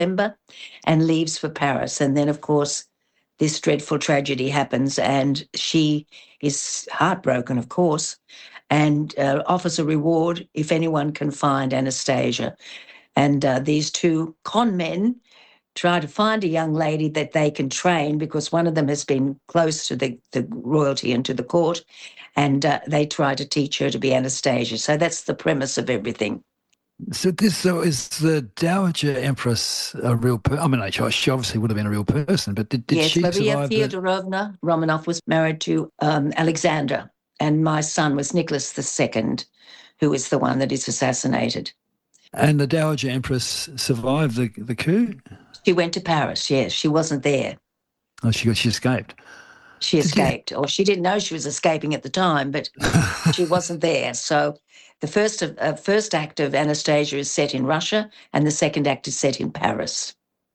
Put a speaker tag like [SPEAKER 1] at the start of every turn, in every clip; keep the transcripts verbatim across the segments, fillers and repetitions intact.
[SPEAKER 1] September and leaves for Paris. And then, of course, this dreadful tragedy happens and she is heartbroken, of course, and uh, offers a reward if anyone can find Anastasia. And uh, these two con men try to find a young lady that they can train because one of them has been close to the, the royalty and to the court, and uh, they try to teach her to be Anastasia. So that's the premise of everything.
[SPEAKER 2] So this so is the Dowager Empress a real person? I mean, she obviously would have been a real person, but did, did
[SPEAKER 1] yes,
[SPEAKER 2] she
[SPEAKER 1] Maria
[SPEAKER 2] survive?
[SPEAKER 1] Feodorovna the... Romanov was married to um, Alexander, and my son was Nicholas the Second, who is the one that is assassinated.
[SPEAKER 2] And the Dowager Empress survived the, the coup?
[SPEAKER 1] She went to Paris, yes. She wasn't there.
[SPEAKER 2] Oh, she, she escaped?
[SPEAKER 1] She escaped. Or she didn't know she was escaping at the time, but she wasn't there. So the first, of, uh, first act of Anastasia is set in Russia and the second act is set in Paris.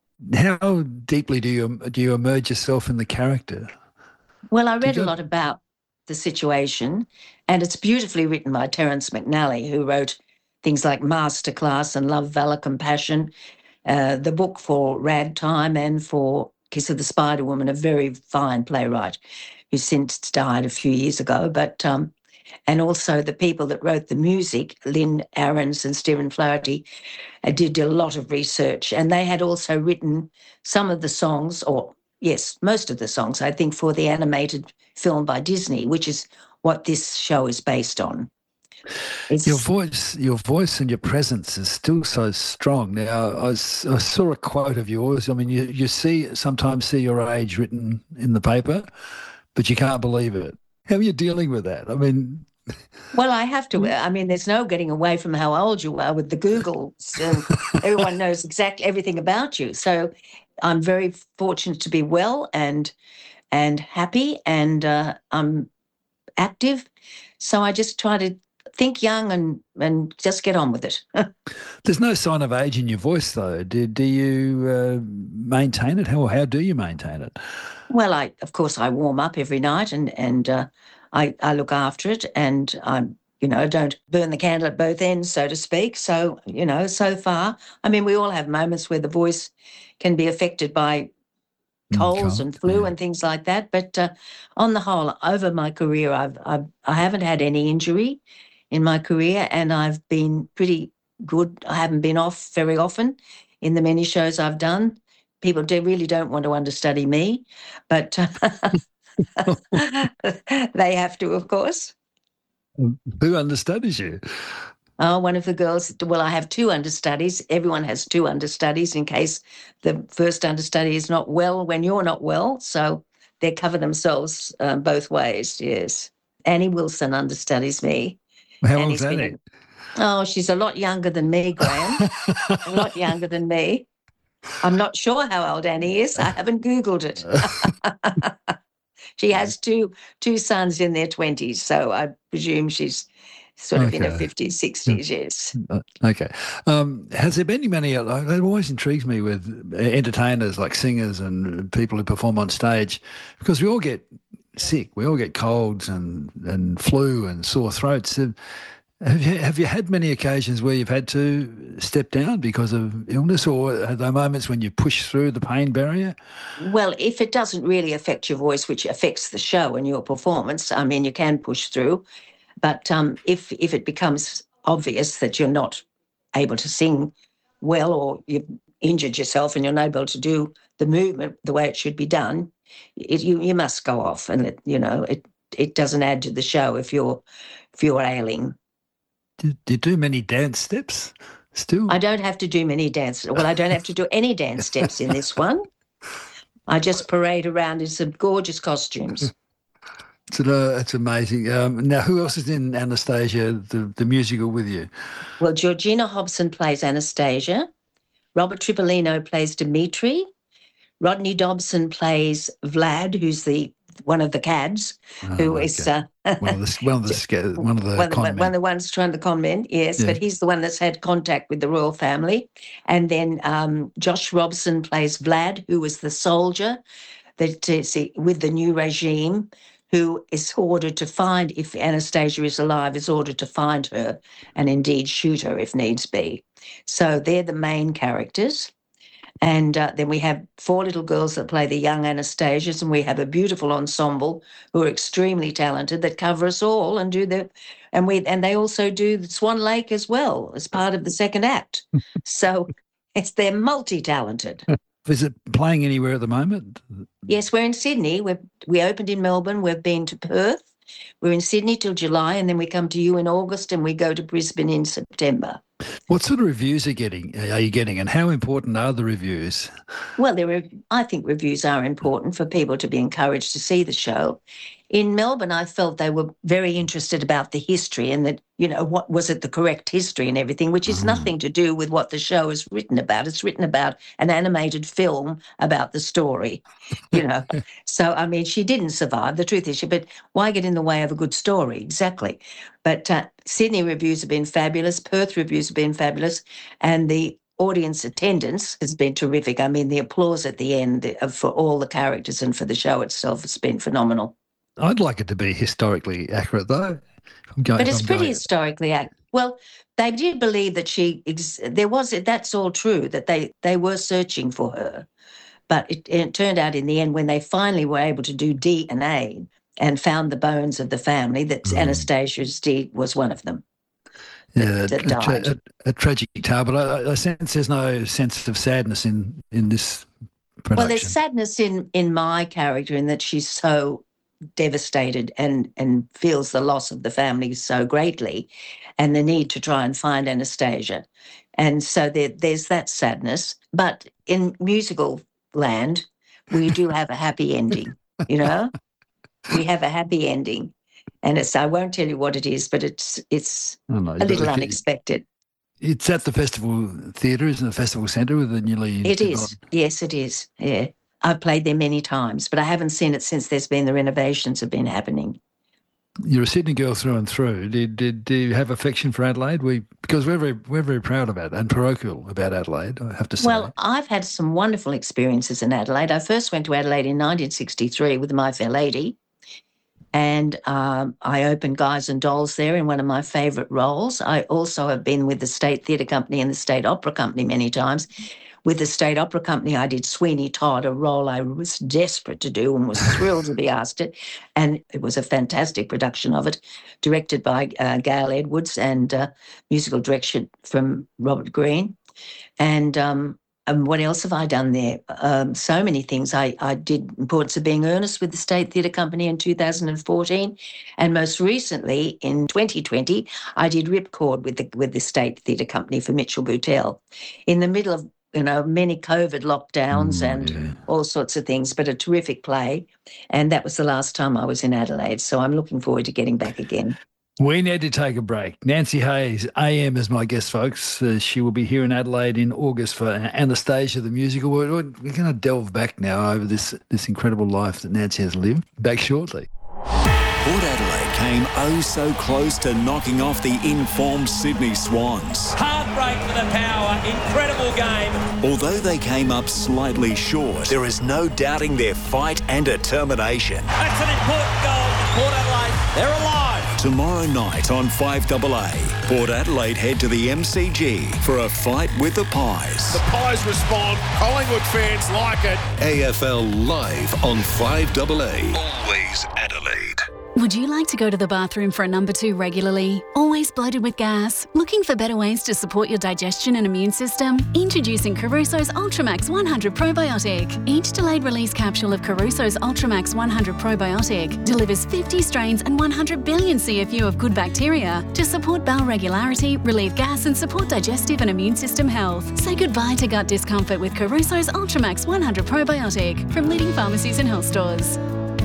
[SPEAKER 2] How deeply do you do you immerse yourself in the character?
[SPEAKER 1] Well, I read a lot about the situation, and it's beautifully written by Terence McNally, who wrote things like Masterclass and Love, Valour, Compassion, uh, the book for Ragtime and for Kiss of the Spider Woman, a very fine playwright who since died a few years ago. But um, and also the people that wrote the music, Lynn Ahrens and Stephen Flaherty, uh, did a lot of research, and they had also written some of the songs, or yes, most of the songs, I think, for the animated film by Disney, which is what this show is based on.
[SPEAKER 2] It's... Your voice, your voice, and your presence is still so strong. Now, I, I saw a quote of yours. I mean, you you see sometimes see your age written in the paper, but you can't believe it. How are you dealing with that? I mean,
[SPEAKER 1] well, I have to. I mean, there's no getting away from how old you are with the Googles. And everyone knows exactly everything about you. So, I'm very fortunate to be well and and happy, and uh, I'm active. So I just try to think young and, and just get on with it.
[SPEAKER 2] There's no sign of age in your voice, though. Do, do you uh, maintain it? How how do you maintain it?
[SPEAKER 1] Well, I of course I warm up every night, and and uh, I I look after it, and I you know don't burn the candle at both ends, so to speak. So you know, so far, I mean, we all have moments where the voice can be affected by colds and flu yeah. and things like that. But uh, on the whole, over my career, I've, I've I haven't had any injury in my career, and I've been pretty good. I haven't been off very often in the many shows I've done. People do, really don't want to understudy me, but they have to, of course.
[SPEAKER 2] Who understudies you?
[SPEAKER 1] Oh, one of the girls, well, I have two understudies. Everyone has two understudies in case the first understudy is not well when you're not well. So they cover themselves uh, both ways, yes. Annie Wilson understudies me.
[SPEAKER 2] How old is Annie?
[SPEAKER 1] Been, oh, she's a lot younger than me, Graham. A lot younger than me. I'm not sure how old Annie is. I haven't Googled it. She has two two sons in their twenties, so I presume she's sort of okay. in her fifties, sixties, yes.
[SPEAKER 2] Okay. Um, has there been many, that always intrigues me with entertainers like singers and people who perform on stage, because we all get sick, we all get colds and, and flu and sore throats. Have you, have you had many occasions where you've had to step down because of illness, or are there moments when you push through the pain barrier?
[SPEAKER 1] Well, if it doesn't really affect your voice, which affects the show and your performance, I mean, you can push through. But um, if if it becomes obvious that you're not able to sing well, or you've injured yourself and you're not able to do the movement the way it should be done, it, you you must go off, and it, you know it it doesn't add to the show if you're if you're ailing.
[SPEAKER 2] Do, do you do many dance steps still?
[SPEAKER 1] I don't have to do many dance. Well, I don't have to do any dance steps in this one. I just parade around in some gorgeous costumes.
[SPEAKER 2] It's, uh, it's amazing. Um, now, who else is in Anastasia, the, the musical, with you?
[SPEAKER 1] Well, Georgina Hobson plays Anastasia. Robert Tripolino plays Dmitri. Rodney Dobson plays Vlad, who's the one of the cads, oh, who okay. is uh,
[SPEAKER 2] one of the one of the one of the
[SPEAKER 1] one,
[SPEAKER 2] con
[SPEAKER 1] one, one of the ones trying to con men. Yes, yeah. But he's the one that's had contact with the royal family. And then um, Josh Robson plays Vlad, who was the soldier that is with the new regime, who is ordered to find, if Anastasia is alive, is ordered to find her and indeed shoot her if needs be. So they're the main characters. And uh, then we have four little girls that play the young Anastasias, and we have a beautiful ensemble who are extremely talented that cover us all and do the, and we and they also do the Swan Lake as well as part of the second act. So it's they're multi-talented.
[SPEAKER 2] Is it playing anywhere at the moment?
[SPEAKER 1] Yes, we're in Sydney. We we opened in Melbourne. We've been to Perth. We're in Sydney till July, and then we come to you in August, and we go to Brisbane in September.
[SPEAKER 2] What sort of reviews are getting are you getting, and how important are the reviews?
[SPEAKER 1] Well, there are, I think reviews are important for people to be encouraged to see the show. In Melbourne, I felt they were very interested about the history and that, you know, what was it the correct history and everything, which is mm. nothing to do with what the show is written about. It's written about an animated film about the story, you know. So, I mean, she didn't survive. The truth is, she, but why get in the way of a good story? Exactly. But uh, Sydney reviews have been fabulous. Perth reviews have been fabulous. And the audience attendance has been terrific. I mean, the applause at the end for all the characters and for the show itself has been phenomenal.
[SPEAKER 2] I'd like it to be historically accurate, though. I'm going,
[SPEAKER 1] but it's
[SPEAKER 2] I'm
[SPEAKER 1] pretty
[SPEAKER 2] going.
[SPEAKER 1] historically accurate. Well, they did believe that she, ex- there was, that's all true, that they, they were searching for her. But it, it turned out in the end, when they finally were able to do D N A and found the bones of the family, that mm. Anastasia's D was one of them.
[SPEAKER 2] Yeah, that, that a, tra- a, a tragic tale, but I, I sense there's no sense of sadness in, in this production.
[SPEAKER 1] Well, there's sadness in, in my character in that she's so devastated and and feels the loss of the family so greatly and the need to try and find Anastasia. And so there, there's that sadness. But in musical land, we do have a happy ending, you know? We have a happy ending. And it's, I won't tell you what it is, but it's it's oh, no, a little unexpected.
[SPEAKER 2] It's at the Festival Theatre, isn't it? The Festival Centre with the newly...
[SPEAKER 1] It is. Yes, it is. Yeah. I've played there many times, but I haven't seen it since there's been the renovations have been happening.
[SPEAKER 2] You're a Sydney girl through and through. Did, did, do you have affection for Adelaide? We because we're very we're very proud about it and parochial about Adelaide, I have to say.
[SPEAKER 1] Well, I've had some wonderful experiences in Adelaide. I first went to Adelaide in nineteen sixty-three with My Fair Lady, and um, I opened Guys and Dolls there in one of my favourite roles. I also have been with the State Theatre Company and the State Opera Company many times. With the State Opera Company, I did Sweeney Todd, a role I was desperate to do and was thrilled to be asked it. And it was a fantastic production of it, directed by uh, Gail Edwards and uh, musical direction from Robert Green. And, um, and what else have I done there? Um, so many things. I, I did Importance of Being Earnest with the State Theatre Company in two thousand fourteen. And most recently, in twenty twenty, I did Ripcord with the, with the State Theatre Company for Mitchell Butel. In the middle of you know, many COVID lockdowns mm, and yeah. all sorts of things, but a terrific play. And that was the last time I was in Adelaide. So I'm looking forward to getting back again.
[SPEAKER 2] We need to take a break. Nancy Hayes, A M, is my guest, folks. Uh, she will be here in Adelaide in August for Anastasia, the musical. We're, we're going to delve back now over this, this incredible life that Nancy has lived. Back shortly.
[SPEAKER 3] Port Adelaide came oh so close to knocking off the informed Sydney Swans.
[SPEAKER 4] Heartbreak for the Power, incredible game.
[SPEAKER 3] Although they came up slightly short, there is no doubting their fight and determination.
[SPEAKER 4] That's an important goal for Port Adelaide. They're alive.
[SPEAKER 3] Tomorrow night on five A A, Port Adelaide head to the M C G for a fight with the Pies.
[SPEAKER 5] The Pies respond. Collingwood fans like it.
[SPEAKER 3] A F L live on five A A. Always Adelaide.
[SPEAKER 6] Would you like to go to the bathroom for a number two regularly? Always bloated with gas? Looking for better ways to support your digestion and immune system? Introducing Caruso's Ultramax one hundred Probiotic. Each delayed release capsule of Caruso's Ultramax one hundred Probiotic delivers fifty strains and one hundred billion C F U of good bacteria to support bowel regularity, relieve gas and support digestive and immune system health. Say goodbye to gut discomfort with Caruso's Ultramax one hundred Probiotic from leading pharmacies and health stores.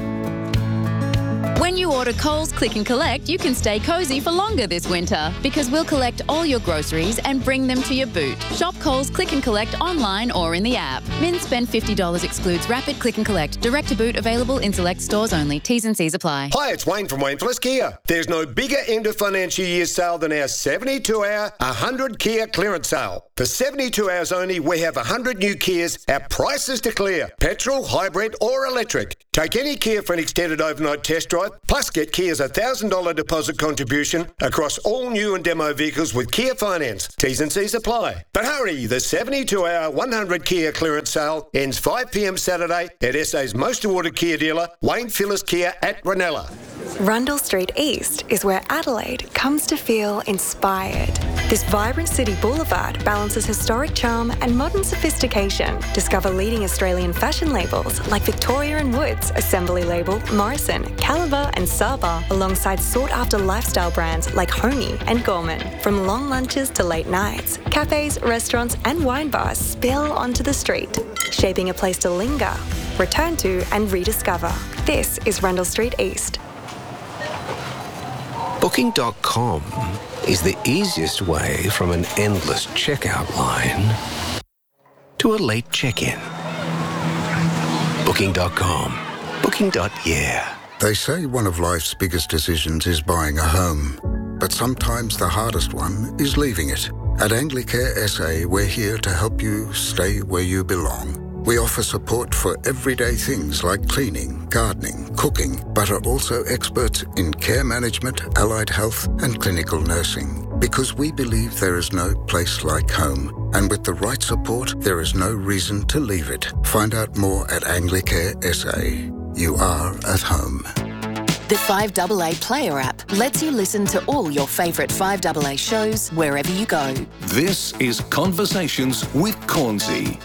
[SPEAKER 7] When you order Coles Click and Collect, you can stay cosy for longer this winter because we'll collect all your groceries and bring them to your boot. Shop Coles Click and Collect online or in the app. Min spend fifty dollars excludes rapid click and collect. Direct to boot available in select stores only. T's and C's apply.
[SPEAKER 8] Hi, it's Wayne from Wayne Plus Kia. There's no bigger end of financial year sale than our seventy-two hour, one hundred Kia clearance sale. For seventy-two hours only, we have one hundred new Kias at prices to clear. Petrol, hybrid or electric. Take any Kia for an extended overnight test drive, plus get Kia's one thousand dollars deposit contribution across all new and demo vehicles with Kia Finance. T's and C's apply. But hurry, the seventy-two hour one hundred Kia clearance sale ends five p m Saturday at S A's most awarded Kia dealer, Wayne Phillips Kia at Ranella.
[SPEAKER 9] Rundle Street East is where Adelaide comes to feel inspired. This vibrant city boulevard balances historic charm and modern sophistication. Discover leading Australian fashion labels like Victoria and Woods, Assembly Label, Morrison, Caliber and Saba, alongside sought-after lifestyle brands like Homey and Gorman. From long lunches to late nights, cafes, restaurants and wine bars spill onto the street, shaping a place to linger, return to and rediscover. This is Rundle Street East.
[SPEAKER 10] Booking dot com is the easiest way from an endless checkout line to a late check-in. Booking dot com. Booking. Yeah.
[SPEAKER 11] They say one of life's biggest decisions is buying a home, but sometimes the hardest one is leaving it. At Anglicare S A, we're here to help you stay where you belong. We offer support for everyday things like cleaning, gardening, cooking, but are also experts in care management, allied health, and clinical nursing. Because we believe there is no place like home, and with the right support, there is no reason to leave it. Find out more at Anglicare S A. You are at home.
[SPEAKER 12] The five A A Player app lets you listen to all your favourite five A A shows wherever you go.
[SPEAKER 3] This is Conversations with Cornsey.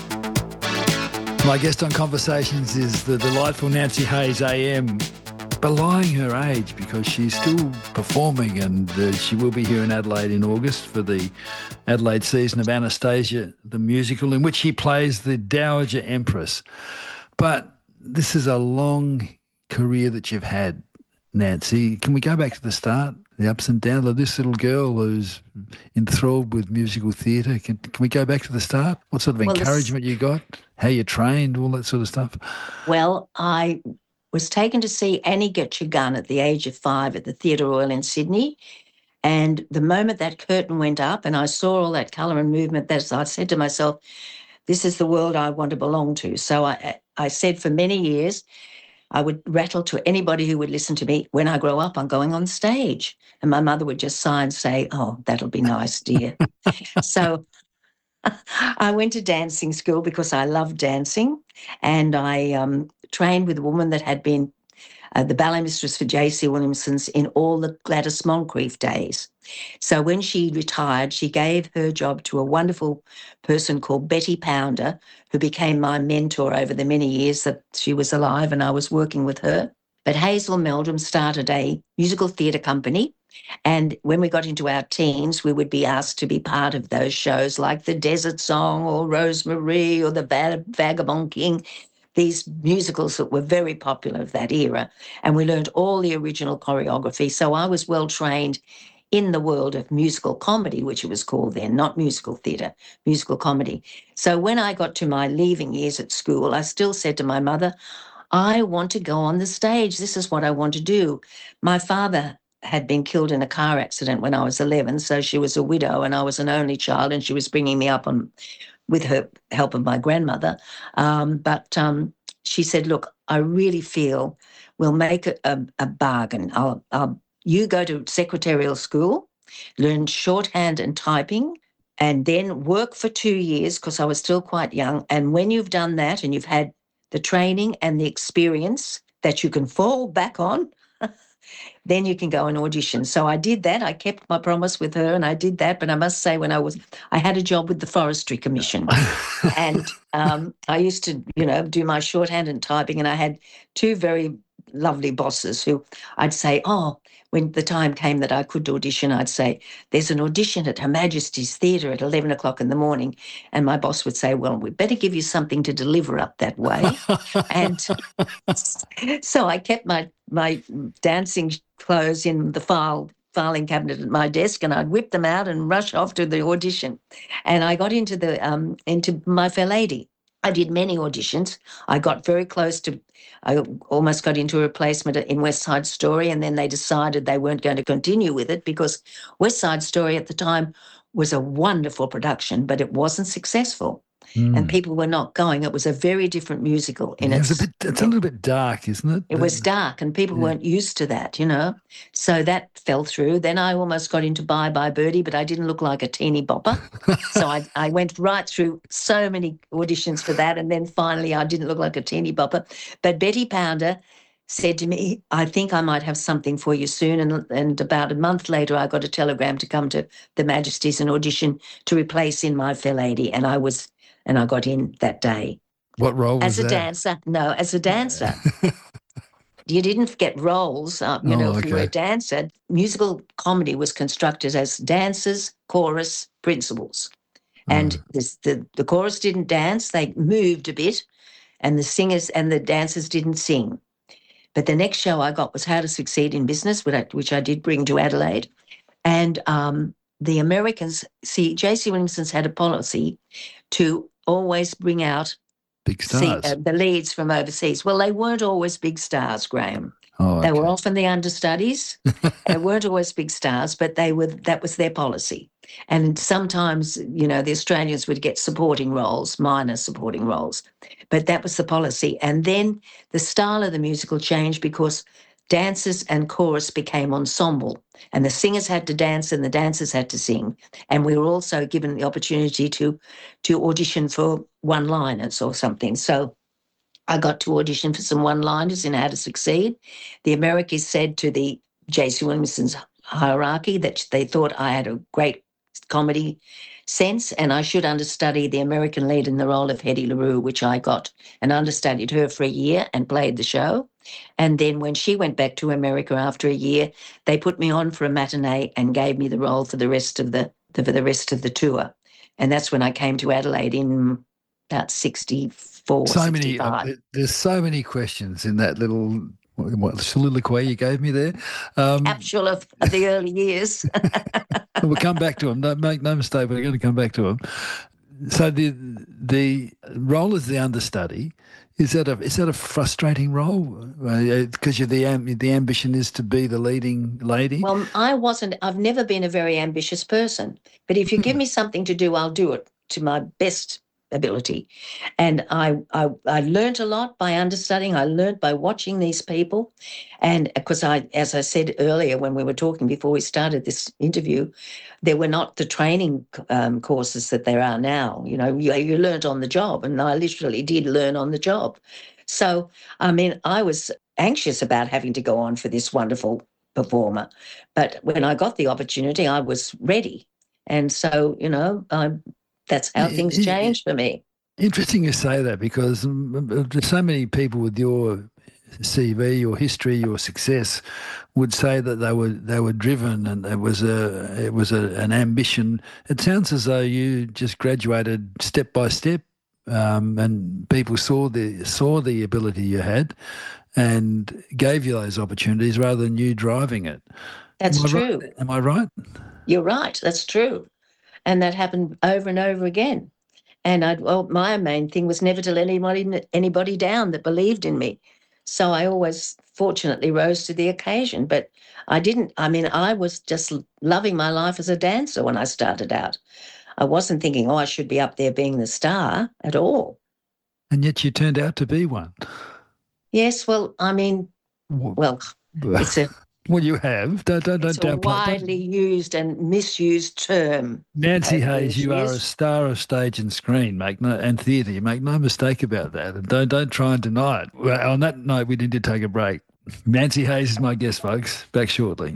[SPEAKER 2] My guest on Conversations is the delightful Nancy Hayes A M, belying her age because she's still performing, and uh, she will be here in Adelaide in August for the Adelaide season of Anastasia, the musical, in which she plays the Dowager Empress. But this is a long career that you've had, Nancy. Can we go back to the start, the ups and downs of this little girl who's enthralled with musical theatre? Can, can we go back to the start? What sort of well, encouragement this... you got? How you trained, all that sort of stuff?
[SPEAKER 1] Well, I was taken to see Annie Get Your Gun at the age of five at the Theatre Royal in Sydney. And the moment that curtain went up and I saw all that colour and movement, that I said to myself, this is the world I want to belong to. So I, I said for many years, I would rattle to anybody who would listen to me, when I grow up, I'm going on stage. And my mother would just sigh and say, oh, that'll be nice, dear. So I went to dancing school because I loved dancing, and I um, trained with a woman that had been uh, the ballet mistress for J C Williamson's in all the Gladys Moncrief days. So when she retired, she gave her job to a wonderful person called Betty Pounder, who became my mentor over the many years that she was alive and I was working with her. But Hazel Meldrum started a musical theatre company, and when we got into our teens, we would be asked to be part of those shows like The Desert Song or Rosemarie or The Vagabond King, these musicals that were very popular of that era. And we learned all the original choreography. So I was well trained in the world of musical comedy, which it was called then, not musical theatre, musical comedy. So when I got to my leaving years at school, I still said to my mother, I want to go on the stage. This is what I want to do. My father had been killed in a car accident when I was eleven, so she was a widow and I was an only child, and she was bringing me up on, with her help of my grandmother. Um, but um, she said, look, I really feel we'll make a, a, a bargain. I'll, I'll You go to secretarial school, learn shorthand and typing, and then work for two years because I was still quite young. And when you've done that and you've had the training and the experience that you can fall back on, then you can go and audition. So I did that. I kept my promise with her and I did that. But I must say, when I was, I had a job with the Forestry Commission and um, I used to, you know, do my shorthand and typing, and I had two very lovely bosses who I'd say, oh, when the time came that I could audition, I'd say, there's an audition at Her Majesty's Theatre at eleven o'clock in the morning. And my boss would say, well, we'd better give you something to deliver up that way. And so I kept my, my dancing clothes in the file filing cabinet at my desk, and I'd whip them out and rush off to the audition. And I got into the um, into My Fair Lady. I did many auditions. I got very close to, I almost got into a replacement in West Side Story, and then they decided they weren't going to continue with it because West Side Story at the time was a wonderful production, but it wasn't successful.
[SPEAKER 2] Mm.
[SPEAKER 1] and people were not going. It was a very different musical. In
[SPEAKER 2] Yeah,
[SPEAKER 1] its,
[SPEAKER 2] it's, a bit, it's a little bit dark, isn't it?
[SPEAKER 1] It was dark, and people
[SPEAKER 2] Yeah.
[SPEAKER 1] weren't used to that, you know. So that fell through. Then I almost got into Bye Bye Birdie, but I didn't look like a teeny bopper. So I, I went right through so many auditions for that, and then finally I didn't look like a teeny bopper. But Betty Pounder said to me, I think I might have something for you soon. And, and about a month later, I got a telegram to come to the Majesties and audition to replace In My Fair Lady. And I was, and I got in that day.
[SPEAKER 2] What role was
[SPEAKER 1] As a
[SPEAKER 2] that?
[SPEAKER 1] dancer. No, as a dancer. You didn't get roles, uh, you
[SPEAKER 2] Oh,
[SPEAKER 1] know, if you were a
[SPEAKER 2] okay.
[SPEAKER 1] dancer. Musical comedy was constructed as dancers, chorus, principals. And this, the, the chorus didn't dance, they moved a bit, and the singers and the dancers didn't sing. But the next show I got was How to Succeed in Business, which I, which I did bring to Adelaide. And um, the Americans, see, J C Williamson's had a policy to always bring out
[SPEAKER 2] Big
[SPEAKER 1] see,
[SPEAKER 2] stars.
[SPEAKER 1] uh, the leads from overseas. Well, they weren't always big stars, Graham.
[SPEAKER 2] Oh,
[SPEAKER 1] They
[SPEAKER 2] okay.
[SPEAKER 1] were often the understudies. They weren't always big stars, but they were. That was their policy. And sometimes, you know, the Australians would get supporting roles, minor supporting roles, but that was the policy. And then the style of the musical changed because dancers and chorus became ensemble, and the singers had to dance and the dancers had to sing. And we were also given the opportunity to to audition for one-liners or something. So I got to audition for some one-liners in How to Succeed. The Americans said to the J C Williamson's hierarchy that they thought I had a great comedy sense and I should understudy the American lead in the role of Hedy LaRue, which I got, and understudied her for a year and played the show. And then when she went back to America after a year, they put me on for a matinee and gave me the role for the rest of the, the for the rest of the tour. And that's when I came to Adelaide in about sixty-four,
[SPEAKER 2] So many. Uh,
[SPEAKER 1] sixty-five.
[SPEAKER 2] there's so many questions in that little what, soliloquy you gave me there. Um,
[SPEAKER 1] Capsule of, of the early years.
[SPEAKER 2] we'll come back to them. Don't make no mistake. We're going to come back to them. So the the role as the understudy, is that a is that a frustrating role? Because you're the am, the ambition is to be the leading lady.
[SPEAKER 1] Well, I wasn't. I've never been a very ambitious person. But if you give me something to do, I'll do it to my best ability. And I, I I learned a lot by understudying. I learned by watching these people. And because I, as I said earlier when we were talking before we started this interview, there were not the training um, courses that there are now. You know, you, you learned on the job, and I literally did learn on the job. So, I mean, I was anxious about having to go on for this wonderful performer. But when I got the opportunity, I was ready. And so, you know, I that's how things changed for me.
[SPEAKER 2] Interesting you say that, because there's so many people with your C V, your history, your success would say that they were they were driven and it was a it was a, an ambition. It sounds as though you just graduated step by step, um, and people saw the saw the ability you had and gave you those opportunities rather than you driving it.
[SPEAKER 1] That's
[SPEAKER 2] Am I
[SPEAKER 1] true.
[SPEAKER 2] right? Am I right?
[SPEAKER 1] You're right. That's true. And that happened over and over again. And I, well, my main thing was never to let anybody anybody down that believed in me. So I always, fortunately, rose to the occasion. But I didn't. I mean, I was just loving my life as a dancer when I started out. I wasn't thinking, oh, I should be up there being the star at all.
[SPEAKER 2] And yet you turned out to be one.
[SPEAKER 1] Yes. Well, I mean, well, it's a.
[SPEAKER 2] Well, you have. Don't don't don't
[SPEAKER 1] It's a
[SPEAKER 2] downplay.
[SPEAKER 1] widely used and misused term.
[SPEAKER 2] Nancy
[SPEAKER 1] over
[SPEAKER 2] Hayes,
[SPEAKER 1] these
[SPEAKER 2] you are a
[SPEAKER 1] years.
[SPEAKER 2] star of stage and screen, make no and theatre. You make no mistake about that, and don't don't try and deny it. Well, on that note, we need to take a break. Nancy Hayes is my guest, folks. Back shortly.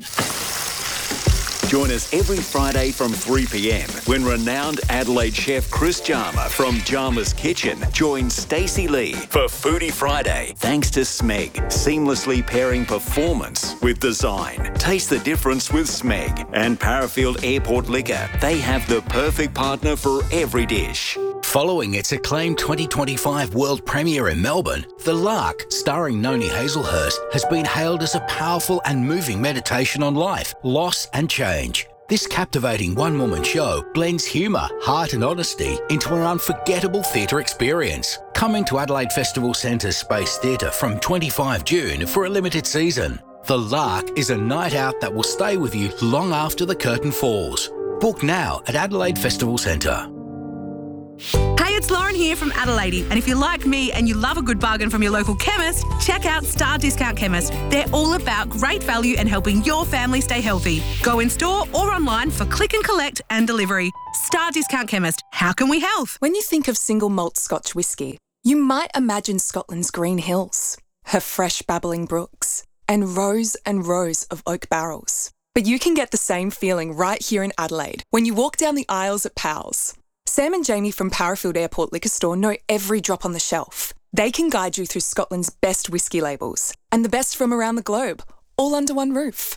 [SPEAKER 3] Join us every Friday from three p.m. when renowned Adelaide chef Chris Jarma from Jarma's Kitchen joins Stacey Lee for Foodie Friday. Thanks to Smeg, seamlessly pairing performance with design. Taste the difference with Smeg and Parafield Airport Liquor. They have the perfect partner for every dish.
[SPEAKER 13] Following its acclaimed twenty twenty-five world premiere in Melbourne, The Lark, starring Noni Hazelhurst, has been hailed as a powerful and moving meditation on life, loss and change. This captivating one-woman show blends humour, heart and honesty into an unforgettable theatre experience. Coming to Adelaide Festival Centre Space Theatre from twenty-fifth of June for a limited season. The Lark is a night out that will stay with you long after the curtain falls. Book now at Adelaide Festival Centre.
[SPEAKER 14] Hey, it's Lauren here from Adelaide, and if you're like me and you love a good bargain from your local chemist, check out Star Discount Chemist. They're all about great value and helping your family stay healthy. Go in store or online for click and collect and delivery. Star Discount Chemist. How can we help?
[SPEAKER 15] When you think of single malt Scotch whisky, you might imagine Scotland's green hills, her fresh babbling brooks, and rows and rows of oak barrels. But you can get the same feeling right here in Adelaide when you walk down the aisles at Powell's. Sam and Jamie from Parafield Airport Liquor Store know every drop on the shelf. They can guide you through Scotland's best whisky labels and the best from around the globe, all under one roof.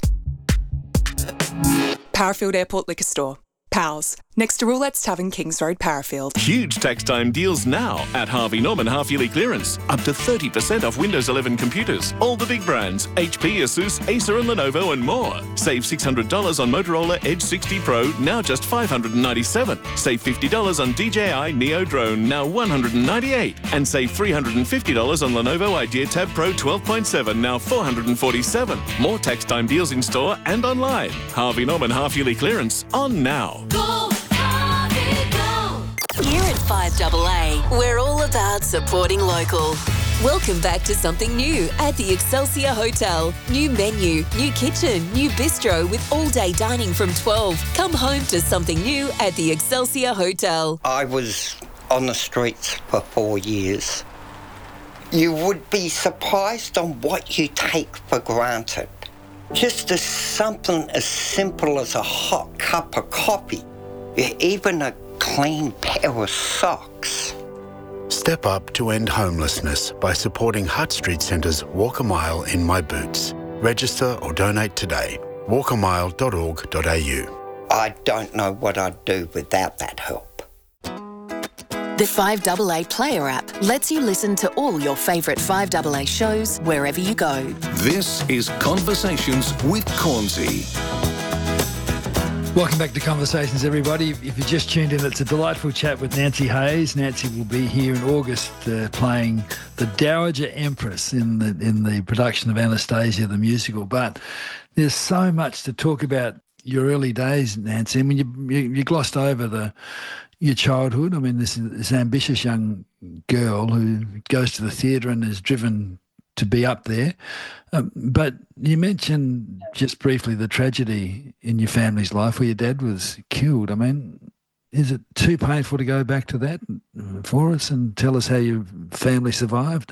[SPEAKER 15] Parafield Airport Liquor Store. Powell's, next to Roulette's Tavern, Kings Road, Parafield.
[SPEAKER 16] Huge tax time deals now at Harvey Norman half-yearly clearance. Up to thirty percent off Windows eleven computers. All the big brands, H P, Asus, Acer and Lenovo and more. Save six hundred dollars on Motorola Edge sixty Pro, now just five hundred ninety-seven dollars. Save fifty dollars on D J I Neo Drone, now one hundred ninety-eight dollars. And save three hundred fifty dollars on Lenovo Idea Tab Pro twelve point seven, now four hundred forty-seven dollars. More tax time deals in store and online. Harvey Norman half-yearly clearance on now.
[SPEAKER 12] Go, Harvey, go! Here at five A A, we're all about supporting local. Welcome back to something new at the Excelsior Hotel. New menu, new kitchen, new bistro with all-day dining from twelve. Come home to something new at the Excelsior Hotel.
[SPEAKER 17] I was on the streets for four years. You would be surprised on what you take for granted. Just as something as simple as a hot cup of coffee, even a clean pair of socks.
[SPEAKER 18] Step up to end homelessness by supporting Hutt Street Centre's Walk a Mile in My Boots. Register or donate today. walk a mile dot org dot a u.
[SPEAKER 17] I don't know what I'd do without that help.
[SPEAKER 12] The five A A Player app lets you listen to all your favourite five A A shows wherever you go.
[SPEAKER 3] This is Conversations with Cornsey.
[SPEAKER 2] Welcome back to Conversations, everybody. If you just tuned in, it's a delightful chat with Nancy Hayes. Nancy will be here in August uh, playing the Dowager Empress in the in the production of Anastasia, the musical. But there's so much to talk about your early days, Nancy. I mean, you, you, you glossed over the your childhood. I mean, this, this ambitious young girl who goes to the theatre and is driven to be up there. Um, but you mentioned just briefly the tragedy in your family's life where your dad was killed. I mean, is it too painful to go back to that for us and tell us how your family survived?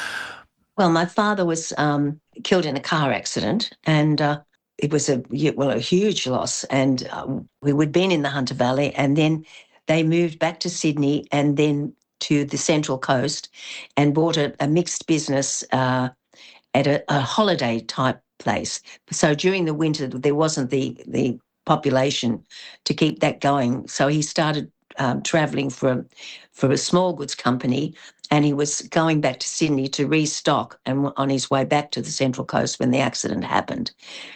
[SPEAKER 1] Well, my father was um, killed in a car accident, and uh, it was a well a huge loss. And uh, we had been in the Hunter Valley, and then they moved back to Sydney and then to the Central Coast and bought a, a mixed business uh, at a, a holiday type place. So during the winter, there wasn't the the population to keep that going. So he started um, travelling for a, for a small goods company, and he was going back to Sydney to restock and on his way back to the Central Coast when the accident happened.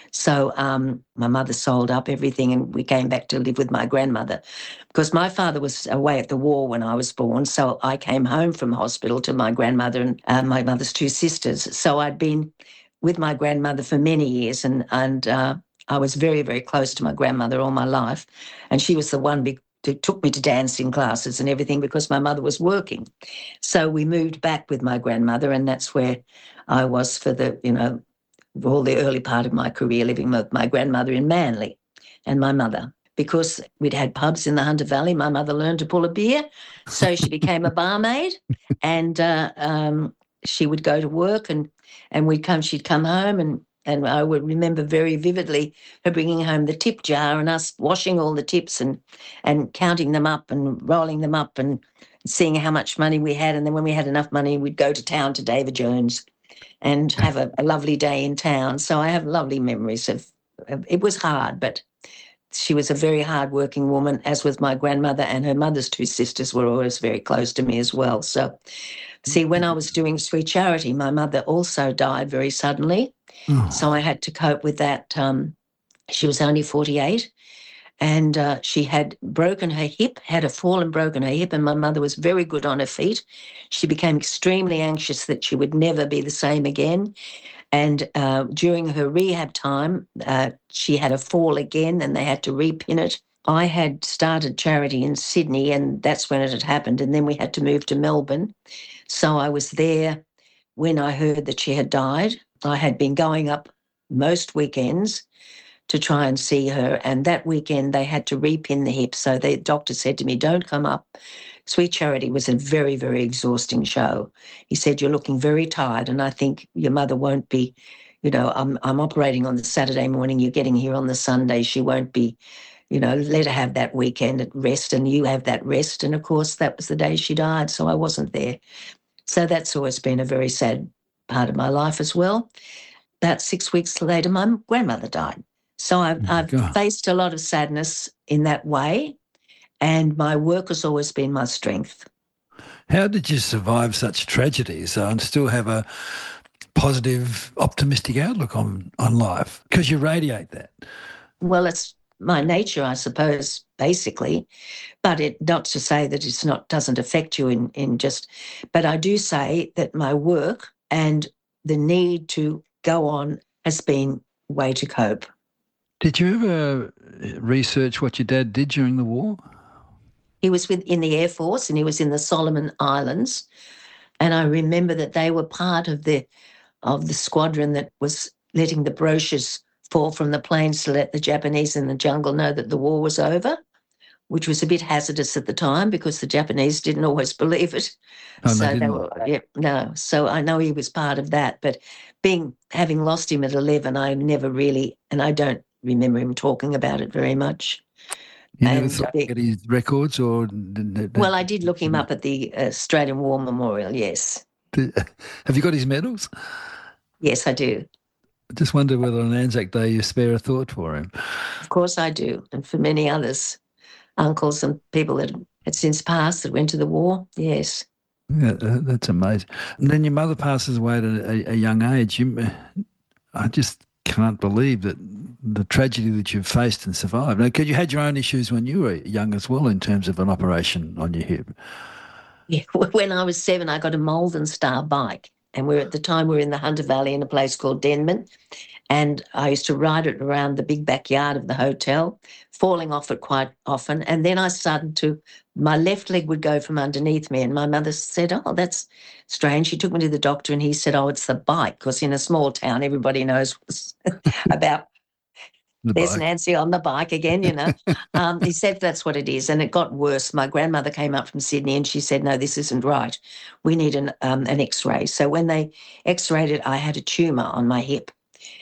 [SPEAKER 1] So um, my mother sold up everything and we came back to live with my grandmother because my father was away at the war when I was born. So I came home from hospital to my grandmother and uh, my mother's two sisters. So I'd been with my grandmother for many years and, and uh, I was very, very close to my grandmother all my life. And she was the one be- who took me to dancing classes and everything because my mother was working. So we moved back with my grandmother and that's where I was for the, you know, all the early part of my career living with my grandmother in Manly and my mother. Because we'd had pubs in the Hunter Valley, my mother learned to pull a beer, so she became a barmaid and uh, um, she would go to work and, and we'd come, she'd come home and, and I would remember very vividly her bringing home the tip jar and us washing all the tips and, and counting them up and rolling them up and seeing how much money we had. And then when we had enough money, we'd go to town to David Jones and have a, a lovely day in town. So I have lovely memories of, of, it was hard, but she was a very hard-working woman, as was my grandmother, and her mother's two sisters were always very close to me as well. So, see, when I was doing Sweet Charity, my mother also died very suddenly. Oh. So I had to cope with that. Um, she was only forty-eight. And uh, she had broken her hip, had a fall and broken her hip, and my mother was very good on her feet. She became extremely anxious that she would never be the same again. And uh, during her rehab time, uh, she had a fall again and they had to repin it I had started charity in Sydney, and that's when it had happened. And then we had to move to Melbourne. So I was there when I heard that she had died. I had been going up most weekends to try and see her. And that weekend they had to repin the hip. So the doctor said to me, don't come up. Sweet Charity was a very, very exhausting show. He said, you're looking very tired, and I think your mother won't be, you know, I'm I'm operating on the Saturday morning, you're getting here on the Sunday, she won't be, you know, let her have that weekend at rest, and you have that rest. And of course, that was the day she died, so I wasn't there. So that's always been a very sad part of my life as well. About six weeks later, my grandmother died. So I've,
[SPEAKER 2] Oh,
[SPEAKER 1] I've
[SPEAKER 2] God.
[SPEAKER 1] faced a lot of sadness in that way, and my work has always been my strength.
[SPEAKER 2] How did you survive such tragedies uh, and still have a positive, optimistic outlook on, on life? Because you radiate that.
[SPEAKER 1] Well, it's my nature, I suppose, basically, but it not to say that it's not doesn't affect you in, in just, but I do say that my work and the need to go on has been way to cope.
[SPEAKER 2] Did you ever research what your dad did during the war?
[SPEAKER 1] He was with, in the Air Force, and he was in the Solomon Islands. And I remember that they were part of the of the squadron that was letting the brochures fall from the planes to let the Japanese in the jungle know that the war was over, which was a bit hazardous at the time because the Japanese didn't always believe it.
[SPEAKER 2] Oh,
[SPEAKER 1] so
[SPEAKER 2] they
[SPEAKER 1] they
[SPEAKER 2] didn't.
[SPEAKER 1] were, yeah, no. So I know he was part of that, but being having lost him at eleven, I never really, and I don't remember him talking about it very much.
[SPEAKER 2] You never
[SPEAKER 1] And
[SPEAKER 2] thought
[SPEAKER 1] the-
[SPEAKER 2] to get his records or? did- did-
[SPEAKER 1] Well, I did look him up at the Australian War Memorial, yes.
[SPEAKER 2] did- have you got his medals?
[SPEAKER 1] Yes, I do.
[SPEAKER 2] I just wonder whether on Anzac Day you spare a thought for him.
[SPEAKER 1] Of course I do. And for many others, uncles and people that had since passed that went to the war, yes.
[SPEAKER 2] Yeah, uh, that's amazing. And then your mother passes away at a, a young age. You, I just can't believe that the tragedy that you've faced and survived. Now, 'cause you had your own issues when you were young as well in terms of an operation on your hip.
[SPEAKER 1] Yeah, when I was seven, I got a Malden Star bike. And we we're at the time we were in the Hunter Valley in a place called Denman. And I used to ride it around the big backyard of the hotel, falling off it quite often. And then I started to, my left leg would go from underneath me. And my mother said, oh, that's strange. She took me to the doctor and he said, oh, it's the bike. Because in a small town, everybody knows about
[SPEAKER 2] The
[SPEAKER 1] There's
[SPEAKER 2] bike.
[SPEAKER 1] Nancy on the bike again, you know. um, he said that's what it is. And it got worse. My grandmother came up from Sydney and she said, no, this isn't right. We need an, um, an x-ray. So when they x-rayed it, I had a tumour on my hip.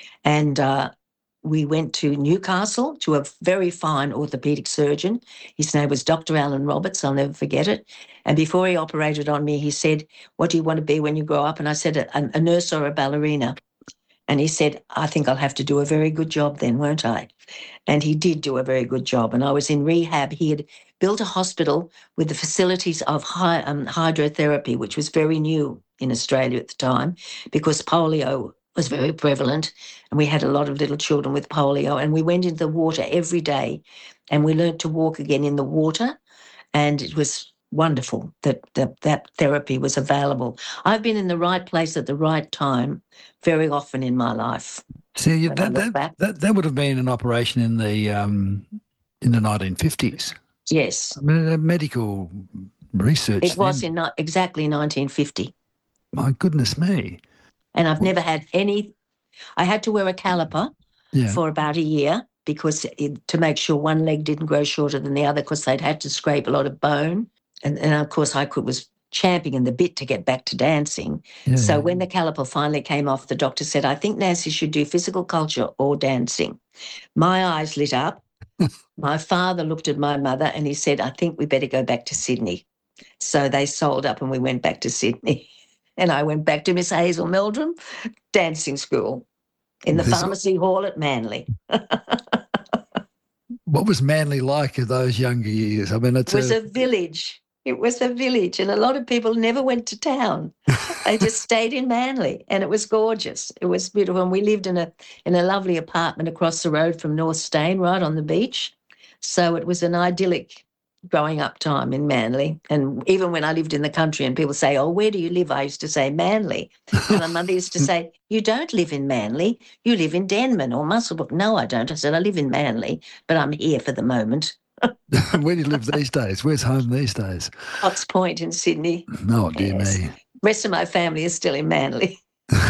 [SPEAKER 1] And uh, we went to Newcastle to a very fine orthopaedic surgeon. His name was Doctor Alan Roberts. I'll never forget it. And before he operated on me, he said, what do you want to be when you grow up? And I said, a, a nurse or a ballerina. And he said, I think I'll have to do a very good job then, won't I? And he did do a very good job. And I was in rehab. He had built a hospital with the facilities of hy- um, hydrotherapy, which was very new in Australia at the time because polio was very prevalent. And we had a lot of little children with polio. And we went into the water every day and we learnt to walk again in the water. And it was wonderful that, that that therapy was available. I've been in the right place at the right time very often in my life.
[SPEAKER 2] See, you,
[SPEAKER 1] When I
[SPEAKER 2] that,
[SPEAKER 1] look
[SPEAKER 2] that,
[SPEAKER 1] back.
[SPEAKER 2] that that would have been an operation in the um, in the nineteen fifties.
[SPEAKER 1] Yes,
[SPEAKER 2] I mean, uh, medical research.
[SPEAKER 1] it was
[SPEAKER 2] then.
[SPEAKER 1] in ni- exactly nineteen fifty.
[SPEAKER 2] My goodness me.
[SPEAKER 1] And I've never had any, I had to wear a caliper
[SPEAKER 2] Yeah.
[SPEAKER 1] for about a year because it, to make sure one leg didn't grow shorter than the other because they'd had to scrape a lot of bone. And, and of course I could was champing in the bit to get back to dancing.
[SPEAKER 2] Yeah.
[SPEAKER 1] So when the caliper finally came off, the doctor said, I think Nancy should do physical culture or dancing. My eyes lit up. My father looked at my mother and he said, I think we better go back to Sydney. So they sold up and we went back to Sydney. And I went back to Miss Hazel Meldrum dancing school in the
[SPEAKER 2] This-
[SPEAKER 1] pharmacy hall at Manly.
[SPEAKER 2] What was Manly like in those younger years? I mean, it's
[SPEAKER 1] It was
[SPEAKER 2] a,
[SPEAKER 1] a village. It was a village, and a lot of people never went to town. They just stayed in Manly, and it was gorgeous. It was beautiful, and we lived in a in a lovely apartment across the road from North Stain, right on the beach. So it was an idyllic growing up time in Manly. And even when I lived in the country, and people say, "Oh, where do you live?" I used to say Manly, and my mother used to say, "You don't live in Manly. You live in Denman or Muswellbrook." No, I don't. I said, "I live in Manly, but I'm here for the moment."
[SPEAKER 2] Where do you live these days? Where's home these days?
[SPEAKER 1] Potts Point in Sydney.
[SPEAKER 2] Oh, dear
[SPEAKER 1] Yes.
[SPEAKER 2] me.
[SPEAKER 1] Rest of my family is still in Manly.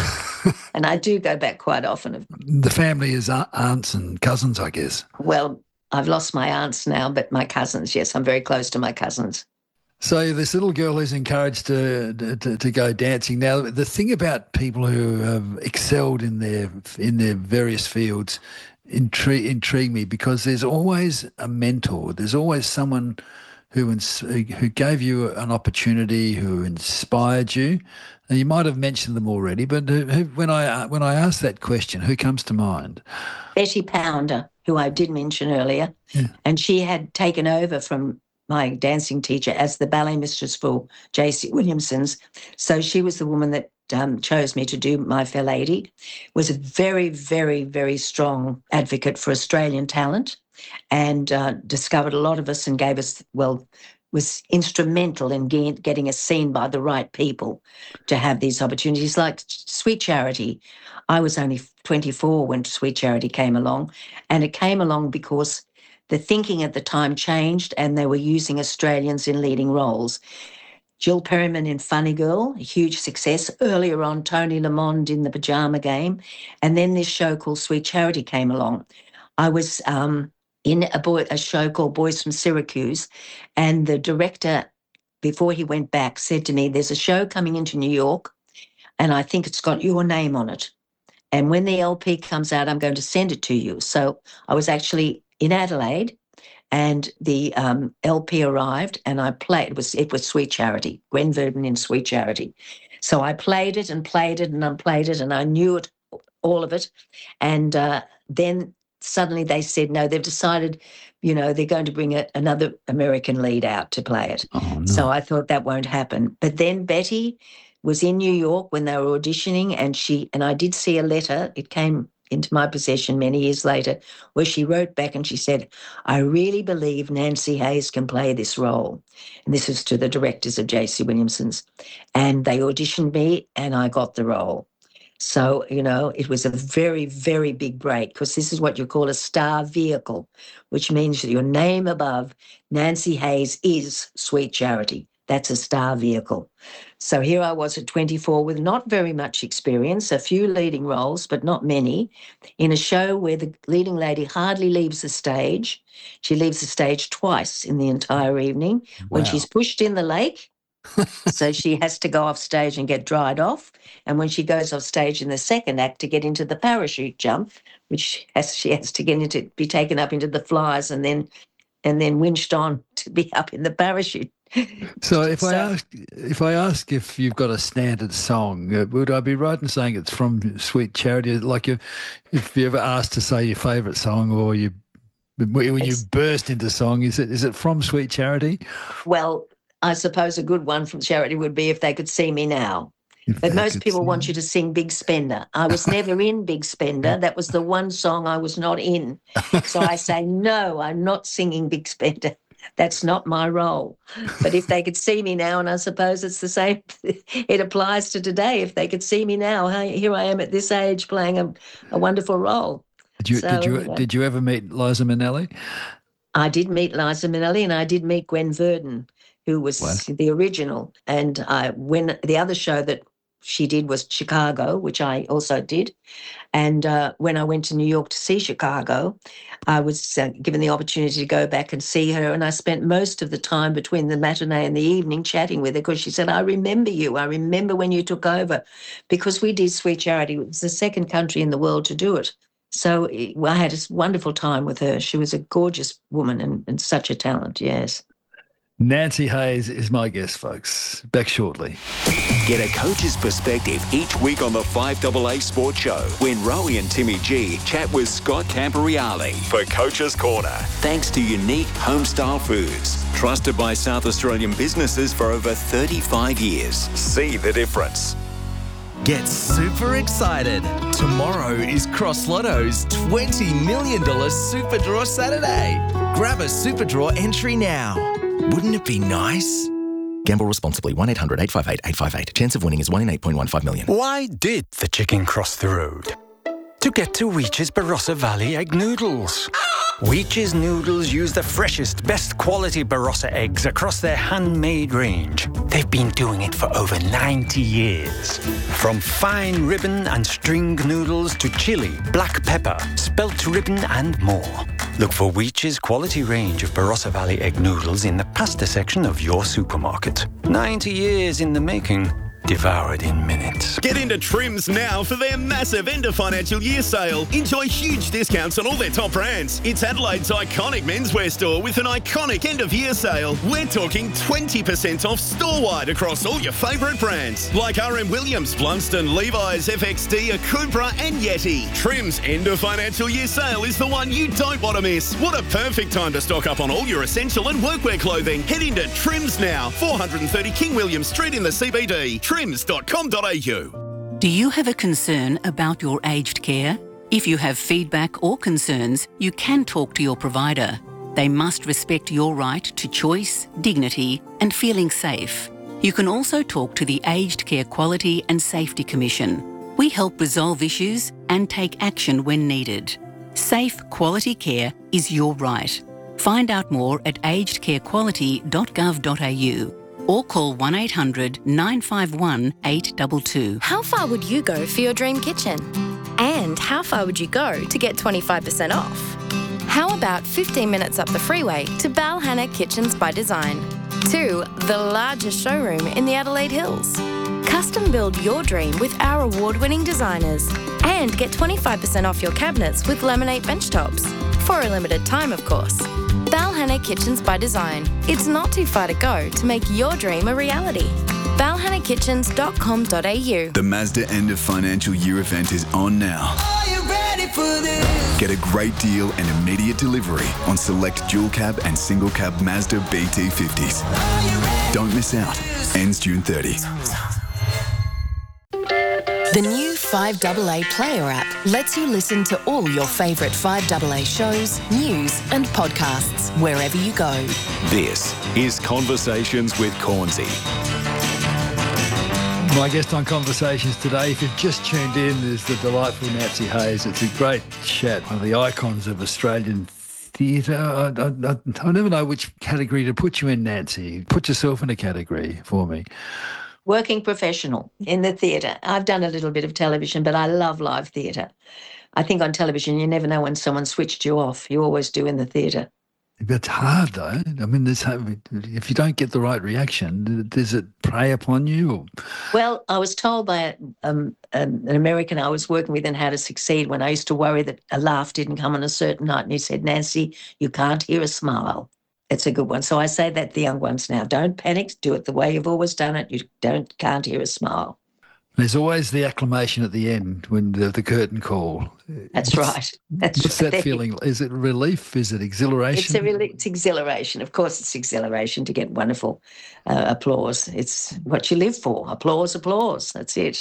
[SPEAKER 1] And I do go back quite often.
[SPEAKER 2] The family is a- aunts and cousins, I guess.
[SPEAKER 1] Well, I've lost my aunts now, but my cousins, yes, I'm very close to my cousins.
[SPEAKER 2] So this little girl is encouraged to, to to go dancing. Now, the thing about people who have excelled in their in their various fields intrigue intrigue me, because there's always a mentor. There's always someone who ins- who gave you an opportunity, who inspired you. Now, you might have mentioned them already, but who, who, when I when I ask that question, who comes to mind?
[SPEAKER 1] Betty Pounder, who I did mention earlier,
[SPEAKER 2] Yeah.
[SPEAKER 1] and she had taken over from my dancing teacher as the ballet mistress for J C Williamson's. So she was the woman that um, chose me to do My Fair Lady, was a very, very, very strong advocate for Australian talent, and uh, discovered a lot of us and gave us, well, was instrumental in ge- getting us seen by the right people to have these opportunities, like Sweet Charity. I was only twenty-four when Sweet Charity came along, and it came along because the thinking at the time changed and they were using Australians in leading roles. Jill Perryman in Funny Girl, a huge success. Earlier on, Tony Lamond in The Pyjama Game. And then this show called Sweet Charity came along. I was um, in a, boy, a show called Boys from Syracuse, and the director, before he went back, said to me, there's a show coming into New York, and I think it's got your name on it. And when the L P comes out, I'm going to send it to you. So I was actually in Adelaide, and the um, L P arrived, and I played. It was it was Sweet Charity, Gwen Verdon in Sweet Charity. So I played it and played it and unplayed it, and I knew it, all of it. And uh, then suddenly they said, no, they've decided, you know, they're going to bring a, another American lead out to play it.
[SPEAKER 2] Oh, no.
[SPEAKER 1] So I thought that won't happen. But then Betty was in New York when they were auditioning, and she and I did see a letter. It came into my possession many years later, where she wrote back and she said, I really believe Nancy Hayes can play this role. And this was to the directors of J C Williamson's. And they auditioned me and I got the role. So, you know, it was a very, very big break, because this is what you call a star vehicle, which means that your name above Nancy Hayes is Sweet Charity. That's a star vehicle. So here I was at twenty-four with not very much experience, a few leading roles, but not many, in a show where the leading lady hardly leaves the stage. She leaves the stage twice in the entire evening. When
[SPEAKER 2] Wow.
[SPEAKER 1] she's pushed in the lake, so she has to go off stage and get dried off. And when she goes off stage in the second act to get into the parachute jump, which has, she has to get into, be taken up into the flies and then and then winched on to be up in the parachute.
[SPEAKER 2] So if I
[SPEAKER 1] So-
[SPEAKER 2] ask if I ask if you've got a standard song, uh, would I be right in saying it's from Sweet Charity? Like you, if you ever asked to say your favourite song, or you when you
[SPEAKER 1] It's-
[SPEAKER 2] burst into song, is it is it from Sweet Charity?
[SPEAKER 1] Well, I suppose a good one from Charity would be If They Could See Me Now.
[SPEAKER 2] If
[SPEAKER 1] But
[SPEAKER 2] they
[SPEAKER 1] most
[SPEAKER 2] could
[SPEAKER 1] people
[SPEAKER 2] see
[SPEAKER 1] want
[SPEAKER 2] me.
[SPEAKER 1] you to sing Big Spender. I was never in Big Spender. That was the one song I was not in. So I say, no, I'm not singing Big Spender. That's not my role. But if they could see me now, and I suppose it's the same, it applies to today. If they could see me now, hey, here I am at this age playing a, a wonderful role.
[SPEAKER 2] Did you
[SPEAKER 1] So,
[SPEAKER 2] did you
[SPEAKER 1] you know.
[SPEAKER 2] did you ever meet Liza Minnelli?
[SPEAKER 1] I did meet Liza Minnelli, and I did meet Gwen Verdon, who was
[SPEAKER 2] Wow.
[SPEAKER 1] the original. And I, when the other show that she did was Chicago, which I also did. And uh, when I went to New York to see Chicago, I was uh, given the opportunity to go back and see her. And I spent most of the time between the matinee and the evening chatting with her, because she said, I remember you. I remember when you took over, because we did Sweet Charity. It was the second country in the world to do it. So it, well, I had a wonderful time with her. She was a gorgeous woman and, and such a talent, yes.
[SPEAKER 2] Nancy Hayes is my guest, folks. Back shortly.
[SPEAKER 3] Get a coach's perspective each week on the five A A Sports Show when Rowie and Timmy G chat with Scott Camporeale for Coach's Corner. Thanks to Unique Homestyle Foods, trusted by South Australian businesses for over thirty-five years. See the difference.
[SPEAKER 19] Get super excited. Tomorrow is Cross Lotto's twenty million dollars Super Draw Saturday. Grab a Super Draw entry now. Wouldn't it be nice? Gamble responsibly. one eight hundred eight five eight eight five eight. Chance of winning is one in eight point one five million.
[SPEAKER 10] Why did the chicken cross the road?
[SPEAKER 20] to get to Weech's Barossa Valley egg noodles. Weech's noodles use the freshest, best quality Barossa eggs across their handmade range. They've been doing it for over ninety years. From fine ribbon and string noodles to chili, black pepper, spelt ribbon and more. Look for Weech's quality range of Barossa Valley egg noodles in the pasta section of your supermarket. ninety years in the making. Devoured in minutes.
[SPEAKER 21] Get into Trims now for their massive end of financial year sale. Enjoy huge discounts on all their top brands. It's Adelaide's iconic menswear store with an iconic end of year sale. We're talking twenty percent off store-wide across all your favourite brands like R M Williams, Blunston, Levi's, F X D, Akubra and Yeti. Trims end of financial year sale is the one you don't want to miss. What a perfect time to stock up on all your essential and workwear clothing. Head into Trims now, four thirty King William Street in the C B D. trims dot com dot a u.
[SPEAKER 22] Do you have a concern about your aged care? If you have feedback or concerns, you can talk to your provider. They must respect your right to choice, dignity, and feeling safe. You can also talk to the Aged Care Quality and Safety Commission. We help resolve issues and take action when needed. Safe, quality care is your right. Find out more at aged care quality dot gov dot a u. or call one eight hundred nine five one eight two two.
[SPEAKER 23] How far would you go for your dream kitchen? And how far would you go to get twenty-five percent off? How about fifteen minutes up the freeway to Balhanna Kitchens by Design? To the largest showroom in the Adelaide Hills. Custom build your dream with our award-winning designers. And get twenty-five percent off your cabinets with laminate bench tops. For a limited time, of course. Balhanna Kitchens by Design. It's not too far to go to make your dream a reality. balhanna kitchens dot com dot a u.
[SPEAKER 24] The Mazda end of financial year event is on now.
[SPEAKER 25] Are you ready for this?
[SPEAKER 24] Get a great deal and immediate delivery on select dual cab and single cab Mazda B T fifties. Don't miss out. Ends June thirtieth.
[SPEAKER 12] The new five A A Player app lets you listen to all your favourite five A A shows, news and podcasts wherever you go.
[SPEAKER 3] This is Conversations with Cornsey.
[SPEAKER 2] My guest on Conversations today, if you've just tuned in, is the delightful Nancy Hayes. It's a great chat, one of the icons of Australian theatre. I, I, I, I never know which category to put you in, Nancy. Put yourself in a category for me.
[SPEAKER 1] Working professional in the theatre. I've done a little bit of television, but I love live theatre. I think on television you never know when someone switched you off. You always do in the theatre.
[SPEAKER 2] It's hard, though. I mean, there's, if you don't get the right reaction, does it prey upon you? Or?
[SPEAKER 1] Well, I was told by um, an American I was working with in How to Succeed when I used to worry that a laugh didn't come on a certain night, and he said, Nancy, you can't hear a smile. It's a good one. So I say that to the young ones now. Don't panic. Do it the way you've always done it. You don't can't hear a smile.
[SPEAKER 2] There's always the acclamation at the end when the, the curtain call.
[SPEAKER 1] That's what's, right. That's
[SPEAKER 2] what's
[SPEAKER 1] right.
[SPEAKER 2] that feeling? Is it relief? Is it exhilaration?
[SPEAKER 1] It's, a, it's exhilaration. Of course, it's exhilaration to get wonderful uh, applause. It's what you live for. Applause, applause. That's it.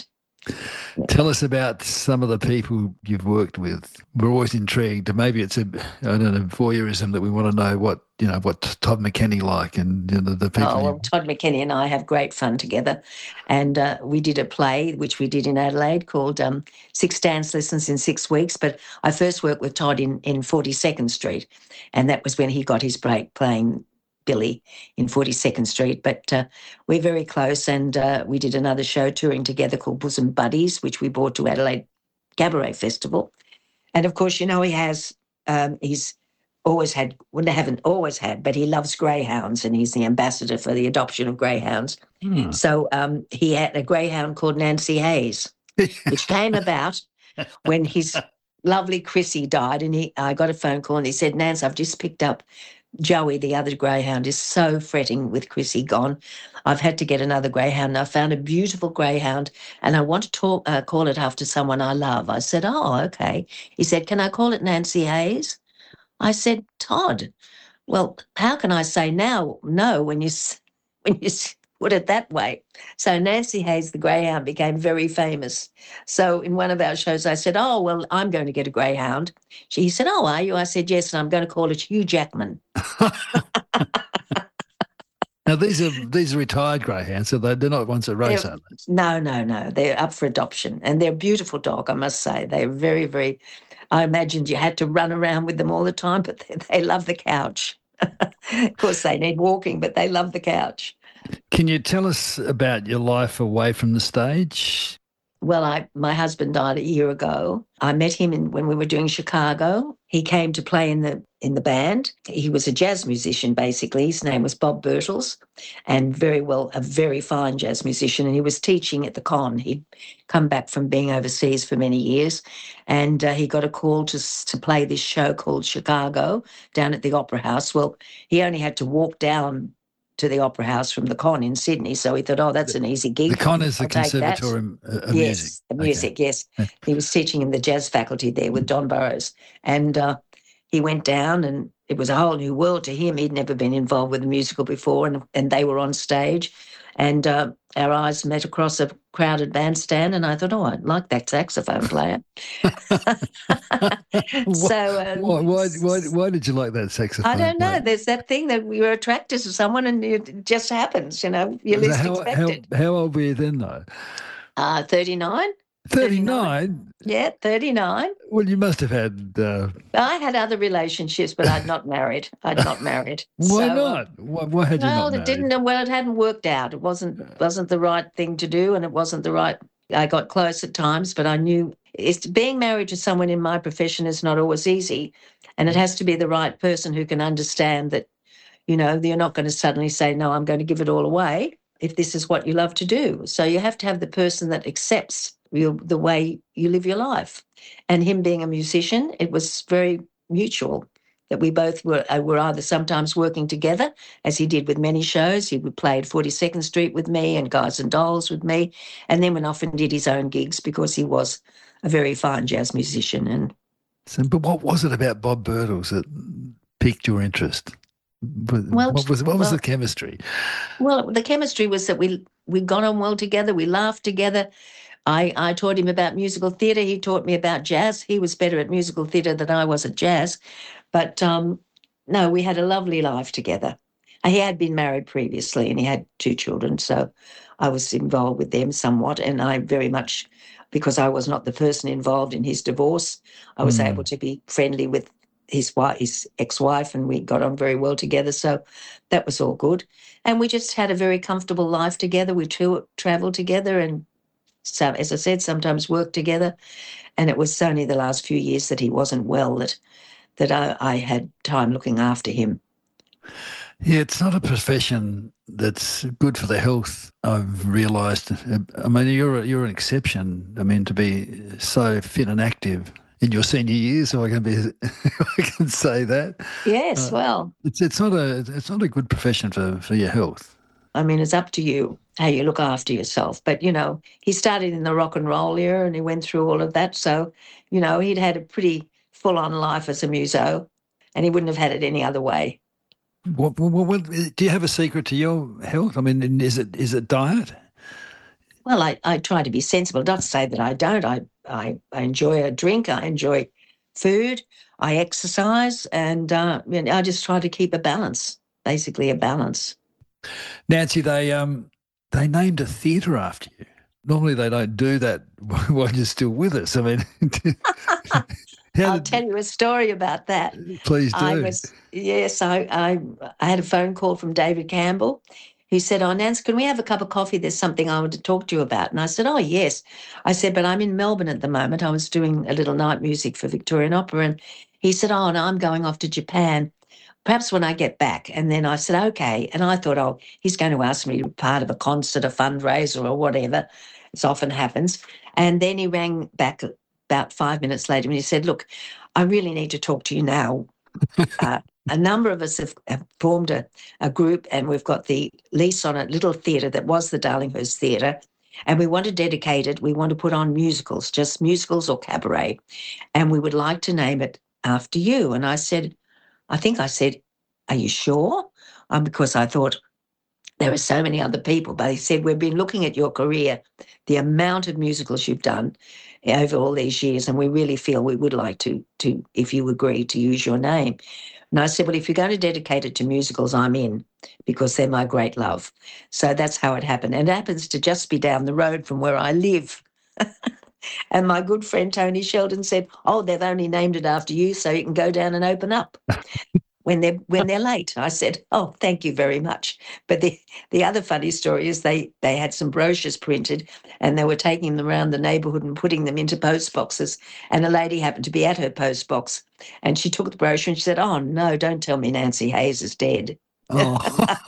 [SPEAKER 2] Tell us about some of the people you've worked with. We're always intrigued. Maybe it's a, I don't know, voyeurism that we want to know what, you know, what Todd McKenney like and you know, the people.
[SPEAKER 1] Oh, well,
[SPEAKER 2] you...
[SPEAKER 1] Todd McKenney and I have great fun together. And uh, we did a play, which we did in Adelaide, called um, Six Dance Lessons in Six Weeks. But I first worked with Todd in, in forty-second Street. And that was when he got his break playing Billy in forty-second Street, but uh, we're very close, and uh, we did another show touring together called Bosom Buddies, which we brought to Adelaide Cabaret Festival. And of course, you know, he has, um, he's always had, well, they haven't always had, but he loves greyhounds, and he's the ambassador for the adoption of greyhounds. Hmm. So um, he had a greyhound called Nancy Hayes, which came about when his lovely Chrissy died, and he, I got a phone call and he said, Nance, I've just picked up Joey, the other greyhound, is so fretting with Chrissy gone. I've had to get another greyhound. And I found a beautiful greyhound, and I want to talk, uh, call it after someone I love. I said, oh, okay. He said, can I call it Nancy Hayes? I said, Todd, well, how can I say now no when you when you put it that way? So Nancy Hayes, the greyhound, became very famous. So in one of our shows, I said, oh, well, I'm going to get a greyhound. She said, oh, are you? I said, yes, and I'm going to call it Hugh Jackman.
[SPEAKER 2] Now, these are these are retired greyhounds, so they're, they're not ones that race,
[SPEAKER 1] They're-
[SPEAKER 2] are they?
[SPEAKER 1] No, no, no. They're up for adoption, and they're a beautiful dog, I must say. They're very, very. I imagined you had to run around with them all the time, but they, they love the couch. Of course, they need walking, but they love the couch.
[SPEAKER 2] Can you tell us about your life away from the stage?
[SPEAKER 1] Well, I my husband died a year ago. I met him in, when we were doing Chicago. He came to play in the in the band. He was a jazz musician, basically. His name was Bob Birtles, and very well, a very fine jazz musician. And he was teaching at the Con. He'd come back from being overseas for many years, and uh, he got a call to s- to play this show called Chicago down at the Opera House. Well, he only had to walk down to the Opera House from the Con in Sydney, so he thought, oh, that's an easy gig.
[SPEAKER 2] The Con is the
[SPEAKER 1] I'll take that.
[SPEAKER 2] Conservatorium of
[SPEAKER 1] yes,
[SPEAKER 2] Music.
[SPEAKER 1] the music, yes. He was teaching in the jazz faculty there with Don Burrows. And uh, he went down, and it was a whole new world to him. He'd never been involved with a musical before, and, and they were on stage. And uh, our eyes met across a crowded bandstand, and I thought, oh, I like that saxophone player. so um,
[SPEAKER 2] Why, why, why, why did you like that saxophone?
[SPEAKER 1] I don't know.
[SPEAKER 2] player?
[SPEAKER 1] There's that thing that we were attracted to someone, and it just happens, you know. You least
[SPEAKER 2] how,
[SPEAKER 1] expect
[SPEAKER 2] how,
[SPEAKER 1] it.
[SPEAKER 2] how old were you then, though?
[SPEAKER 1] Uh, thirty-nine.
[SPEAKER 2] thirty-nine?
[SPEAKER 1] Yeah, thirty-nine.
[SPEAKER 2] Well, you must have had... Uh,
[SPEAKER 1] I had other relationships, but I'd not married. I'd not married.
[SPEAKER 2] why
[SPEAKER 1] So, uh,
[SPEAKER 2] not? Why, why had you
[SPEAKER 1] well,
[SPEAKER 2] not
[SPEAKER 1] it
[SPEAKER 2] married?
[SPEAKER 1] didn't. Well, it hadn't worked out. It wasn't wasn't the right thing to do, and it wasn't the right. I got close at times, but I knew it's being married to someone in my profession is not always easy, and it has to be the right person who can understand that. You know, you're not going to suddenly say, "No, I'm going to give it all away." If this is what you love to do, so you have to have the person that accepts you, the way you live your life. And him being a musician, it was very mutual that we both were uh, were either sometimes working together, as he did with many shows. He would play at forty-second Street with me and Guys and Dolls with me, and then went off and did his own gigs because he was a very fine jazz musician. And
[SPEAKER 2] So, but what was it about Bob Birtles that piqued your interest? What
[SPEAKER 1] Well,
[SPEAKER 2] what was what was
[SPEAKER 1] well-
[SPEAKER 2] the chemistry?
[SPEAKER 1] Well, the chemistry was that we we got on well together. We laughed together. I, I taught him about musical theatre. He taught me about jazz. He was better at musical theatre than I was at jazz. But um, no, we had a lovely life together. He had been married previously, and he had two children, so I was involved with them somewhat. And I very much, because I was not the person involved in his divorce, I was
[SPEAKER 2] Mm.
[SPEAKER 1] able to be friendly with his wife, his ex-wife, and we got on very well together. So that was all good. And we just had a very comfortable life together. We two traveled together, and so, as I said, sometimes worked together. And it was only the last few years that he wasn't well that that I, I had time looking after him.
[SPEAKER 2] Yeah, it's not a profession that's good for the health. I've realised. I mean, you're a, you're an exception. I mean, to be so fit and active in your senior years, so I can be, I can say that.
[SPEAKER 1] Yes,
[SPEAKER 2] Uh,
[SPEAKER 1] well,
[SPEAKER 2] It's it's not a it's not a good profession for, for your health.
[SPEAKER 1] I mean, it's up to you how you look after yourself. But, you know, he started in the rock and roll era and he went through all of that. So, you know, he'd had a pretty full-on life as a muso, and he wouldn't have had it any other way.
[SPEAKER 2] What, what, what, do you have a secret to your health? I mean, is it is it diet?
[SPEAKER 1] Well, I, I try to be sensible. Not to say that I don't. I, I, I enjoy a drink. I enjoy food. I exercise. And uh, you know, I just try to keep a balance, basically a balance.
[SPEAKER 2] Nancy, they um they named a theatre after you. Normally they don't do that while you're still with us. I mean, how
[SPEAKER 1] I'll
[SPEAKER 2] did,
[SPEAKER 1] tell you a story about that.
[SPEAKER 2] please do.
[SPEAKER 1] I was yes, I, I I had a phone call from David Campbell, who said, "Oh, Nance, can we have a cup of coffee? There's something I want to talk to you about." And I said, "Oh, yes." I said, "But I'm in Melbourne at the moment. I was doing a little night music for Victorian Opera." And he said, "Oh, no, I'm going off to Japan. Perhaps when I get back." And then I said, "Okay." And I thought, oh, he's going to ask me to be part of a concert, a fundraiser or whatever. It often happens. And then he rang back about five minutes later and he said, "Look, I really need to talk to you now. Uh, a number of us have, have formed a, a group, and we've got the lease on a little theatre that was the Darlinghurst Theatre, and we want to dedicate it. We want to put on musicals, just musicals or cabaret, and we would like to name it after you." And I said, I think I said, "Are you sure?" Um, because I thought there are so many other people. But he said, "We've been looking at your career, the amount of musicals you've done over all these years, and we really feel we would like to, to if you agree, to use your name." And I said, well, if you're going to dedicate it to musicals, I'm in, because they're my great love. So that's how it happened. And it happens to just be down the road from where I live. And my good friend Tony Sheldon said, oh, they've only named it after you so you can go down and open up when they're when they're late. I said, oh, thank you very much. But the, the other funny story is they, they had some brochures printed and they were taking them around the neighbourhood and putting them into post boxes. And a lady happened to be at her post box and she took the brochure and she said, oh, no, don't tell me Nancy Hayes is dead. Oh.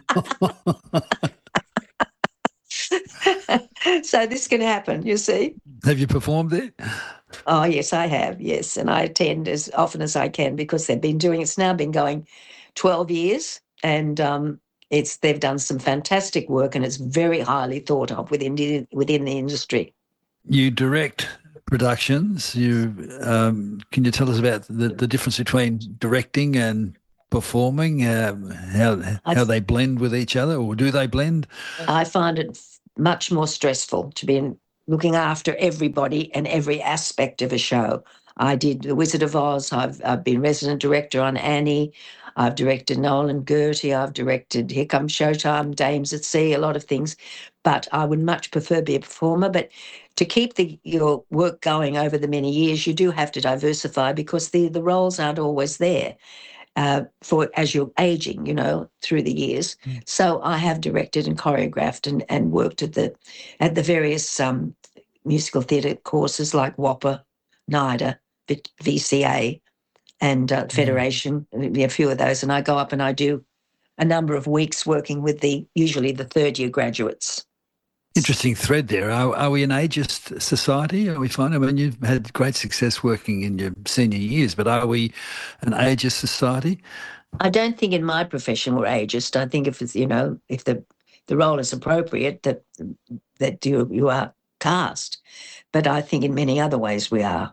[SPEAKER 1] So this can happen, you see.
[SPEAKER 2] Have you performed there?
[SPEAKER 1] Oh, yes, I have, yes. And I attend as often as I can because they've been doing, it's now been going twelve years and um, it's they've done some fantastic work and it's very highly thought of within the, within the industry.
[SPEAKER 2] You direct productions. You um, Can you tell us about the, the difference between directing and performing, uh, how, how they blend with each other, or do they blend?
[SPEAKER 1] I find it much more stressful to be in, looking after everybody and every aspect of a show. I did The Wizard of Oz. I've, I've been resident director on Annie. I've directed Noel and Gertie. I've directed Here Comes Showtime, Dames at Sea, a lot of things. But I would much prefer be a performer. But to keep the, your work going over the many years, you do have to diversify because the, the roles aren't always there. Uh, for as you're aging, you know, through the years. Mm. So I have directed and choreographed and, and worked at the at the various um, musical theatre courses like WAPA, NIDA, V C A, and uh, Federation. Mm. A few of those, and I go up and I do a number of weeks working with the usually the third year graduates.
[SPEAKER 2] Interesting thread there. Are, are we an ageist society? Are we fine? I mean, you've had great success working in your senior years, but are we an ageist society?
[SPEAKER 1] I don't think in my profession we're ageist. I think if it's, you know, if the the role is appropriate, that that you you are cast. But I think in many other ways we are.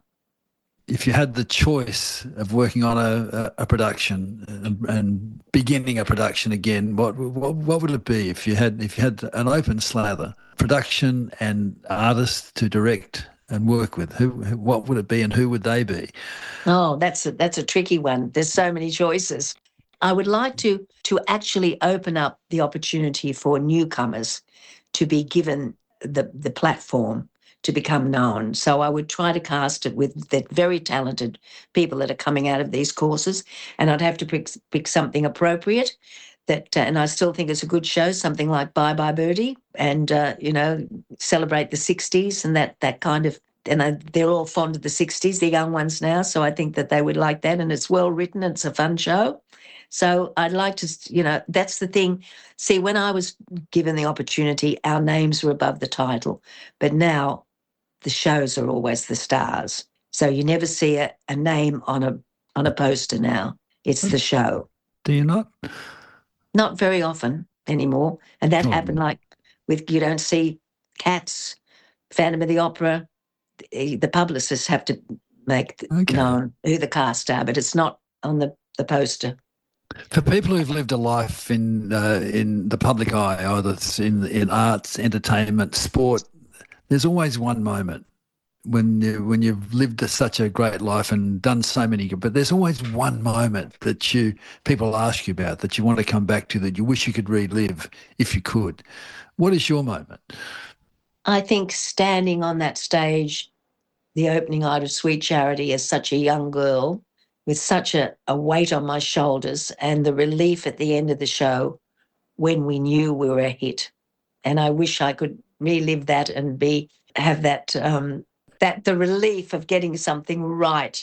[SPEAKER 2] If you had the choice of working on a, a production and, and beginning a production again, what, what what would it be if you had if you had an open slather, production and artists to direct and work with? Who, what would it be, and who would they be?
[SPEAKER 1] Oh, that's a, that's a tricky one. There's so many choices. I would like to to actually open up the opportunity for newcomers to be given the the platform to become known. So I would try to cast it with the very talented people that are coming out of these courses, and I'd have to pick, pick something appropriate that, uh, and I still think it's a good show, something like Bye Bye Birdie, and, uh, you know, celebrate the sixties and that that kind of, and I, they're all fond of the sixties, the young ones now, so I think that they would like that, and it's well written, it's a fun show. So I'd like to, you know, that's the thing. See, when I was given the opportunity, our names were above the title, but now the shows are always the stars. So you never see a, a name on a on a poster now. It's the show.
[SPEAKER 2] Do you not?
[SPEAKER 1] Not very often anymore. And that
[SPEAKER 2] Oh.
[SPEAKER 1] happened like with, you don't see Cats, Phantom of the Opera. The, the publicists have to make
[SPEAKER 2] Okay.
[SPEAKER 1] known who the cast are, but it's not on the, the poster.
[SPEAKER 2] For people who've lived a life in uh, in the public eye, either it's in in arts, entertainment, sport, there's always one moment when you, when you've lived a, such a great life and done so many, but there's always one moment that you people ask you about, that you want to come back to, that you wish you could relive if you could. What is your moment?
[SPEAKER 1] I think standing on that stage, the opening night of Sweet Charity as such a young girl with such a, a weight on my shoulders, and the relief at the end of the show when we knew we were a hit. And I wish I could relive that and be have that um, that the relief of getting something right,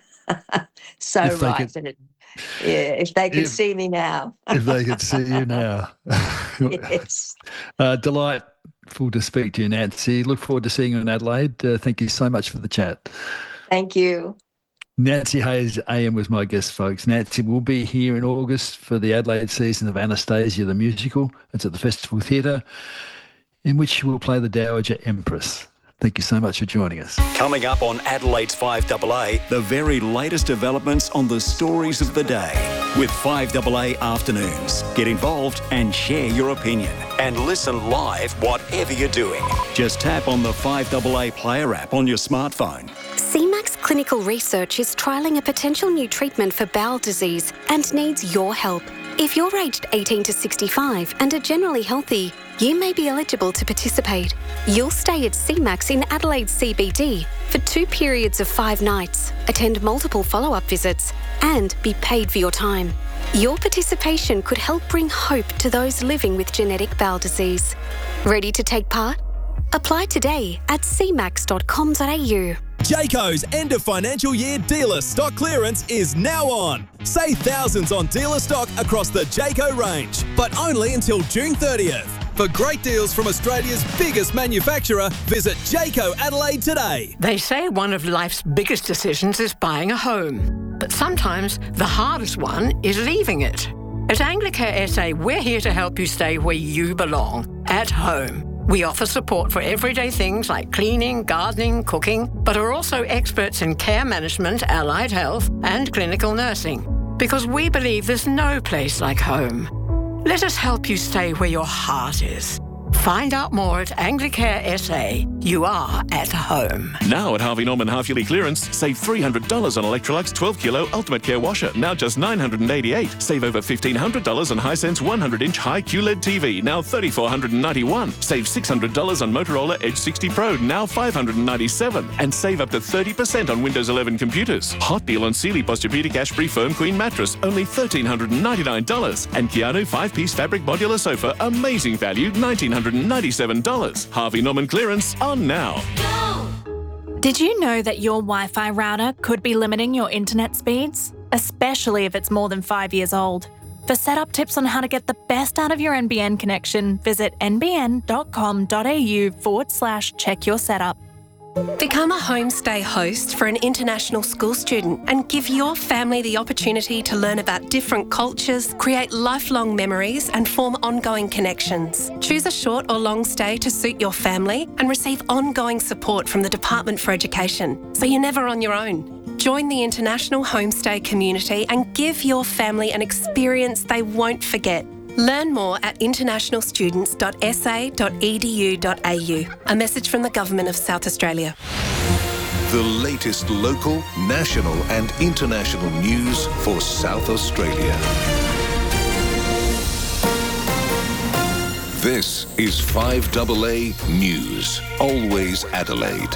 [SPEAKER 1] so
[SPEAKER 2] If they
[SPEAKER 1] right
[SPEAKER 2] could-
[SPEAKER 1] that it, yeah, if they could
[SPEAKER 2] If-
[SPEAKER 1] see me now.
[SPEAKER 2] If they could see you now.
[SPEAKER 1] Yes.
[SPEAKER 2] Uh, delightful to speak to you, Nancy. Look forward to seeing you in Adelaide. Uh, thank you so much for the chat.
[SPEAKER 1] Thank you.
[SPEAKER 2] Nancy Hayes A M was my guest, folks. Nancy will be here in August for the Adelaide season of Anastasia the Musical. It's at the Festival Theatre, in which she will play the Dowager Empress. Thank you so much for joining us.
[SPEAKER 3] Coming up on Adelaide's five A A, the very latest developments on the stories of the day with five A A Afternoons. Get involved and share your opinion, and listen live whatever you're doing. Just tap on the five A A Player app on your smartphone.
[SPEAKER 4] C MAX Clinical research is trialling a potential new treatment for bowel disease and needs your help. If you're aged eighteen to sixty-five and are generally healthy, you may be eligible to participate. You'll stay at C MAX in Adelaide C B D for two periods of five nights, attend multiple follow-up visits, and be paid for your time. Your participation could help bring hope to those living with genetic bowel disease. Ready to take part? Apply today at c max dot com dot a u.
[SPEAKER 5] Jayco's end of financial year dealer stock clearance is now on. Save thousands on dealer stock across the Jayco range, but only until June thirtieth. For great deals from Australia's biggest manufacturer, visit Jayco Adelaide today.
[SPEAKER 6] They say one of life's biggest decisions is buying a home, but sometimes the hardest one is leaving it. At Anglicare S A, we're here to help you stay where you belong, at home. We offer support for everyday things like cleaning, gardening, cooking, but are also experts in care management, allied health, and clinical nursing. Because we believe there's no place like home. Let us help you stay where your heart is. Find out more at Anglicare S A. You are at home.
[SPEAKER 16] Now at Harvey Norman half-yearly clearance, save three hundred dollars on Electrolux twelve kilo Ultimate Care washer, now just nine hundred eighty-eight dollars. Save over fifteen hundred dollars on Hisense one hundred inch high Q L E D T V, now three thousand four hundred ninety-one dollars. Save six hundred dollars on Motorola Edge sixty Pro, now five hundred ninety-seven dollars. And save up to thirty percent on Windows eleven computers. Hot deal on Sealy Posturepedic Ashbury Firm Queen mattress, only one thousand three hundred ninety-nine dollars. And Keanu five-piece fabric modular sofa, amazing value, one thousand nine hundred ninety-seven dollars. Harvey Norman clearance on now.
[SPEAKER 7] Did you know that your Wi-Fi router could be limiting your internet speeds? Especially if it's more than five years old. For setup tips on how to get the best out of your N B N connection, visit n b n dot com dot a u forward slash check your setup.
[SPEAKER 8] Become a homestay host for an international school student and give your family the opportunity to learn about different cultures, create lifelong memories and form ongoing connections. Choose a short or long stay to suit your family and receive ongoing support from the Department for Education, so you're never on your own. Join the international homestay community and give your family an experience they won't forget. Learn more at international students dot s a dot e d u dot a u. A message from the Government of South Australia.
[SPEAKER 26] The latest local, national and international news for South Australia. This is five A A News, always Adelaide.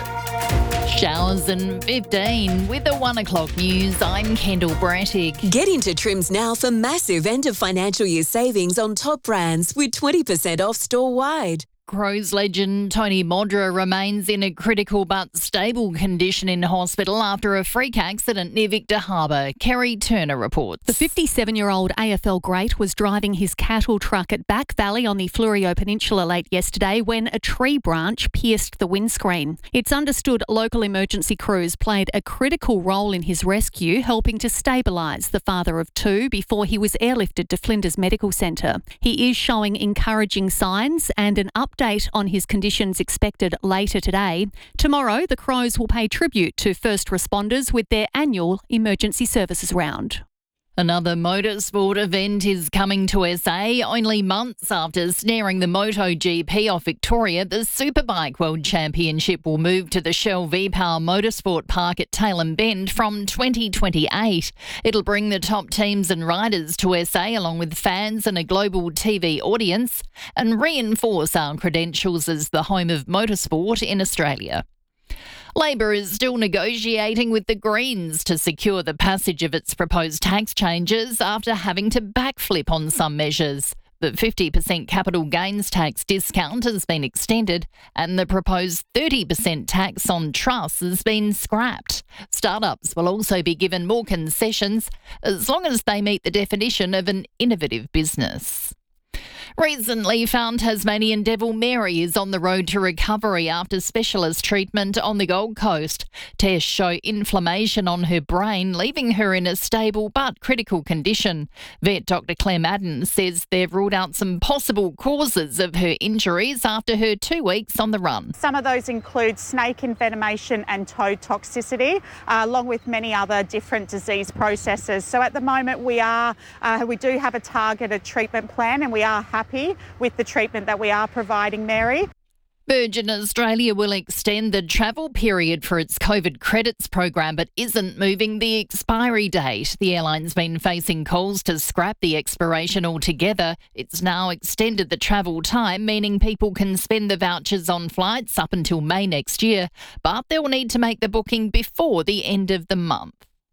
[SPEAKER 27] Showers and fifteen. With the one o'clock news, I'm Kendall Brattick.
[SPEAKER 12] Get into Trims now for massive end of financial year savings on top brands with twenty percent off store-wide.
[SPEAKER 27] Crows legend Tony Modra remains in a critical but stable condition in hospital after a freak accident near Victor Harbour. Kerry Turner reports.
[SPEAKER 28] The fifty-seven-year-old A F L great was driving his cattle truck at Back Valley on the Fleurieu Peninsula late yesterday when a tree branch pierced the windscreen. It's understood local emergency crews played a critical role in his rescue, helping to stabilise the father of two before he was airlifted to Flinders Medical Centre. He is showing encouraging signs, and an update Update on his conditions expected later today. Tomorrow, the Crows will pay tribute to first responders with their annual emergency services round.
[SPEAKER 27] Another motorsport event is coming to S A. Only months after snaring the MotoGP off Victoria, the Superbike World Championship will move to the Shell V-Power Motorsport Park at Tailem Bend from twenty twenty-eight. It'll bring the top teams and riders to S A along with fans and a global T V audience and reinforce our credentials as the home of motorsport in Australia. Labor is still negotiating with the Greens to secure the passage of its proposed tax changes after having to backflip on some measures. The fifty percent capital gains tax discount has been extended and the proposed thirty percent tax on trusts has been scrapped. Startups will also be given more concessions as long as they meet the definition of an innovative business. Recently found Tasmanian devil Mary is on the road to recovery after specialist treatment on the Gold Coast. Tests show inflammation on her brain, leaving her in a stable but critical condition. Vet Doctor Claire Madden says they've ruled out some possible causes of her injuries after her two weeks on the run.
[SPEAKER 29] Some of those include snake envenomation and toad toxicity, uh, along with many other different disease processes. So at the moment we are, uh, we do have a targeted treatment plan and we are happy with the treatment that we are providing Mary.
[SPEAKER 27] Virgin Australia will extend the travel period for its COVID credits program but isn't moving the expiry date. The airline's been facing calls to scrap the expiration altogether. It's now extended the travel time, meaning people can spend the vouchers on flights up until May next year, but they'll need to make the booking before the end of the month.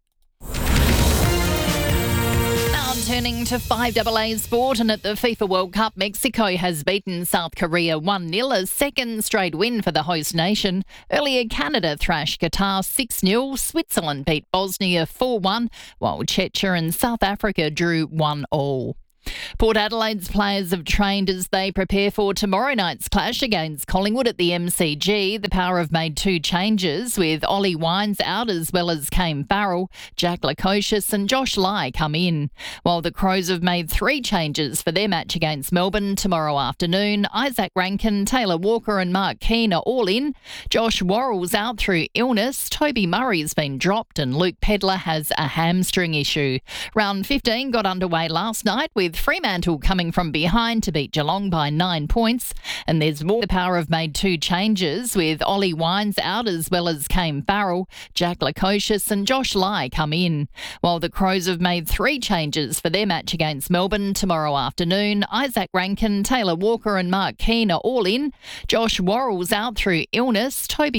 [SPEAKER 27] Turning to five double A sport, and at the FIFA World Cup, Mexico has beaten South Korea one nil, a second straight win for the host nation. Earlier, Canada thrashed Qatar six nil, Switzerland beat Bosnia four one, while Czechia and South Africa drew one all. Port Adelaide's players have trained as they prepare for tomorrow night's clash against Collingwood at the M C G. The Power have made two changes, with Ollie Wines out as well as Kane Farrell. Jack Lukosius and Josh Lai come in, while the Crows have made three changes for their match against Melbourne tomorrow afternoon. Isaac Rankin, Taylor Walker and Mark Keane are all in. Josh Worrell's out through illness. Toby Murray's been dropped and Luke Pedler has a hamstring issue. Round fifteen got underway last night with Fremantle coming from behind to beat Geelong by nine points. And there's more. The Power have made two changes, with Ollie Wines out as well as Kane Farrell. Jack Lukosius and Josh Lai come in, while the Crows have made three changes for their match against Melbourne tomorrow afternoon. Isaac Rankin, Taylor Walker and Mark Keane are all in. Josh Worrell's out through illness. Toby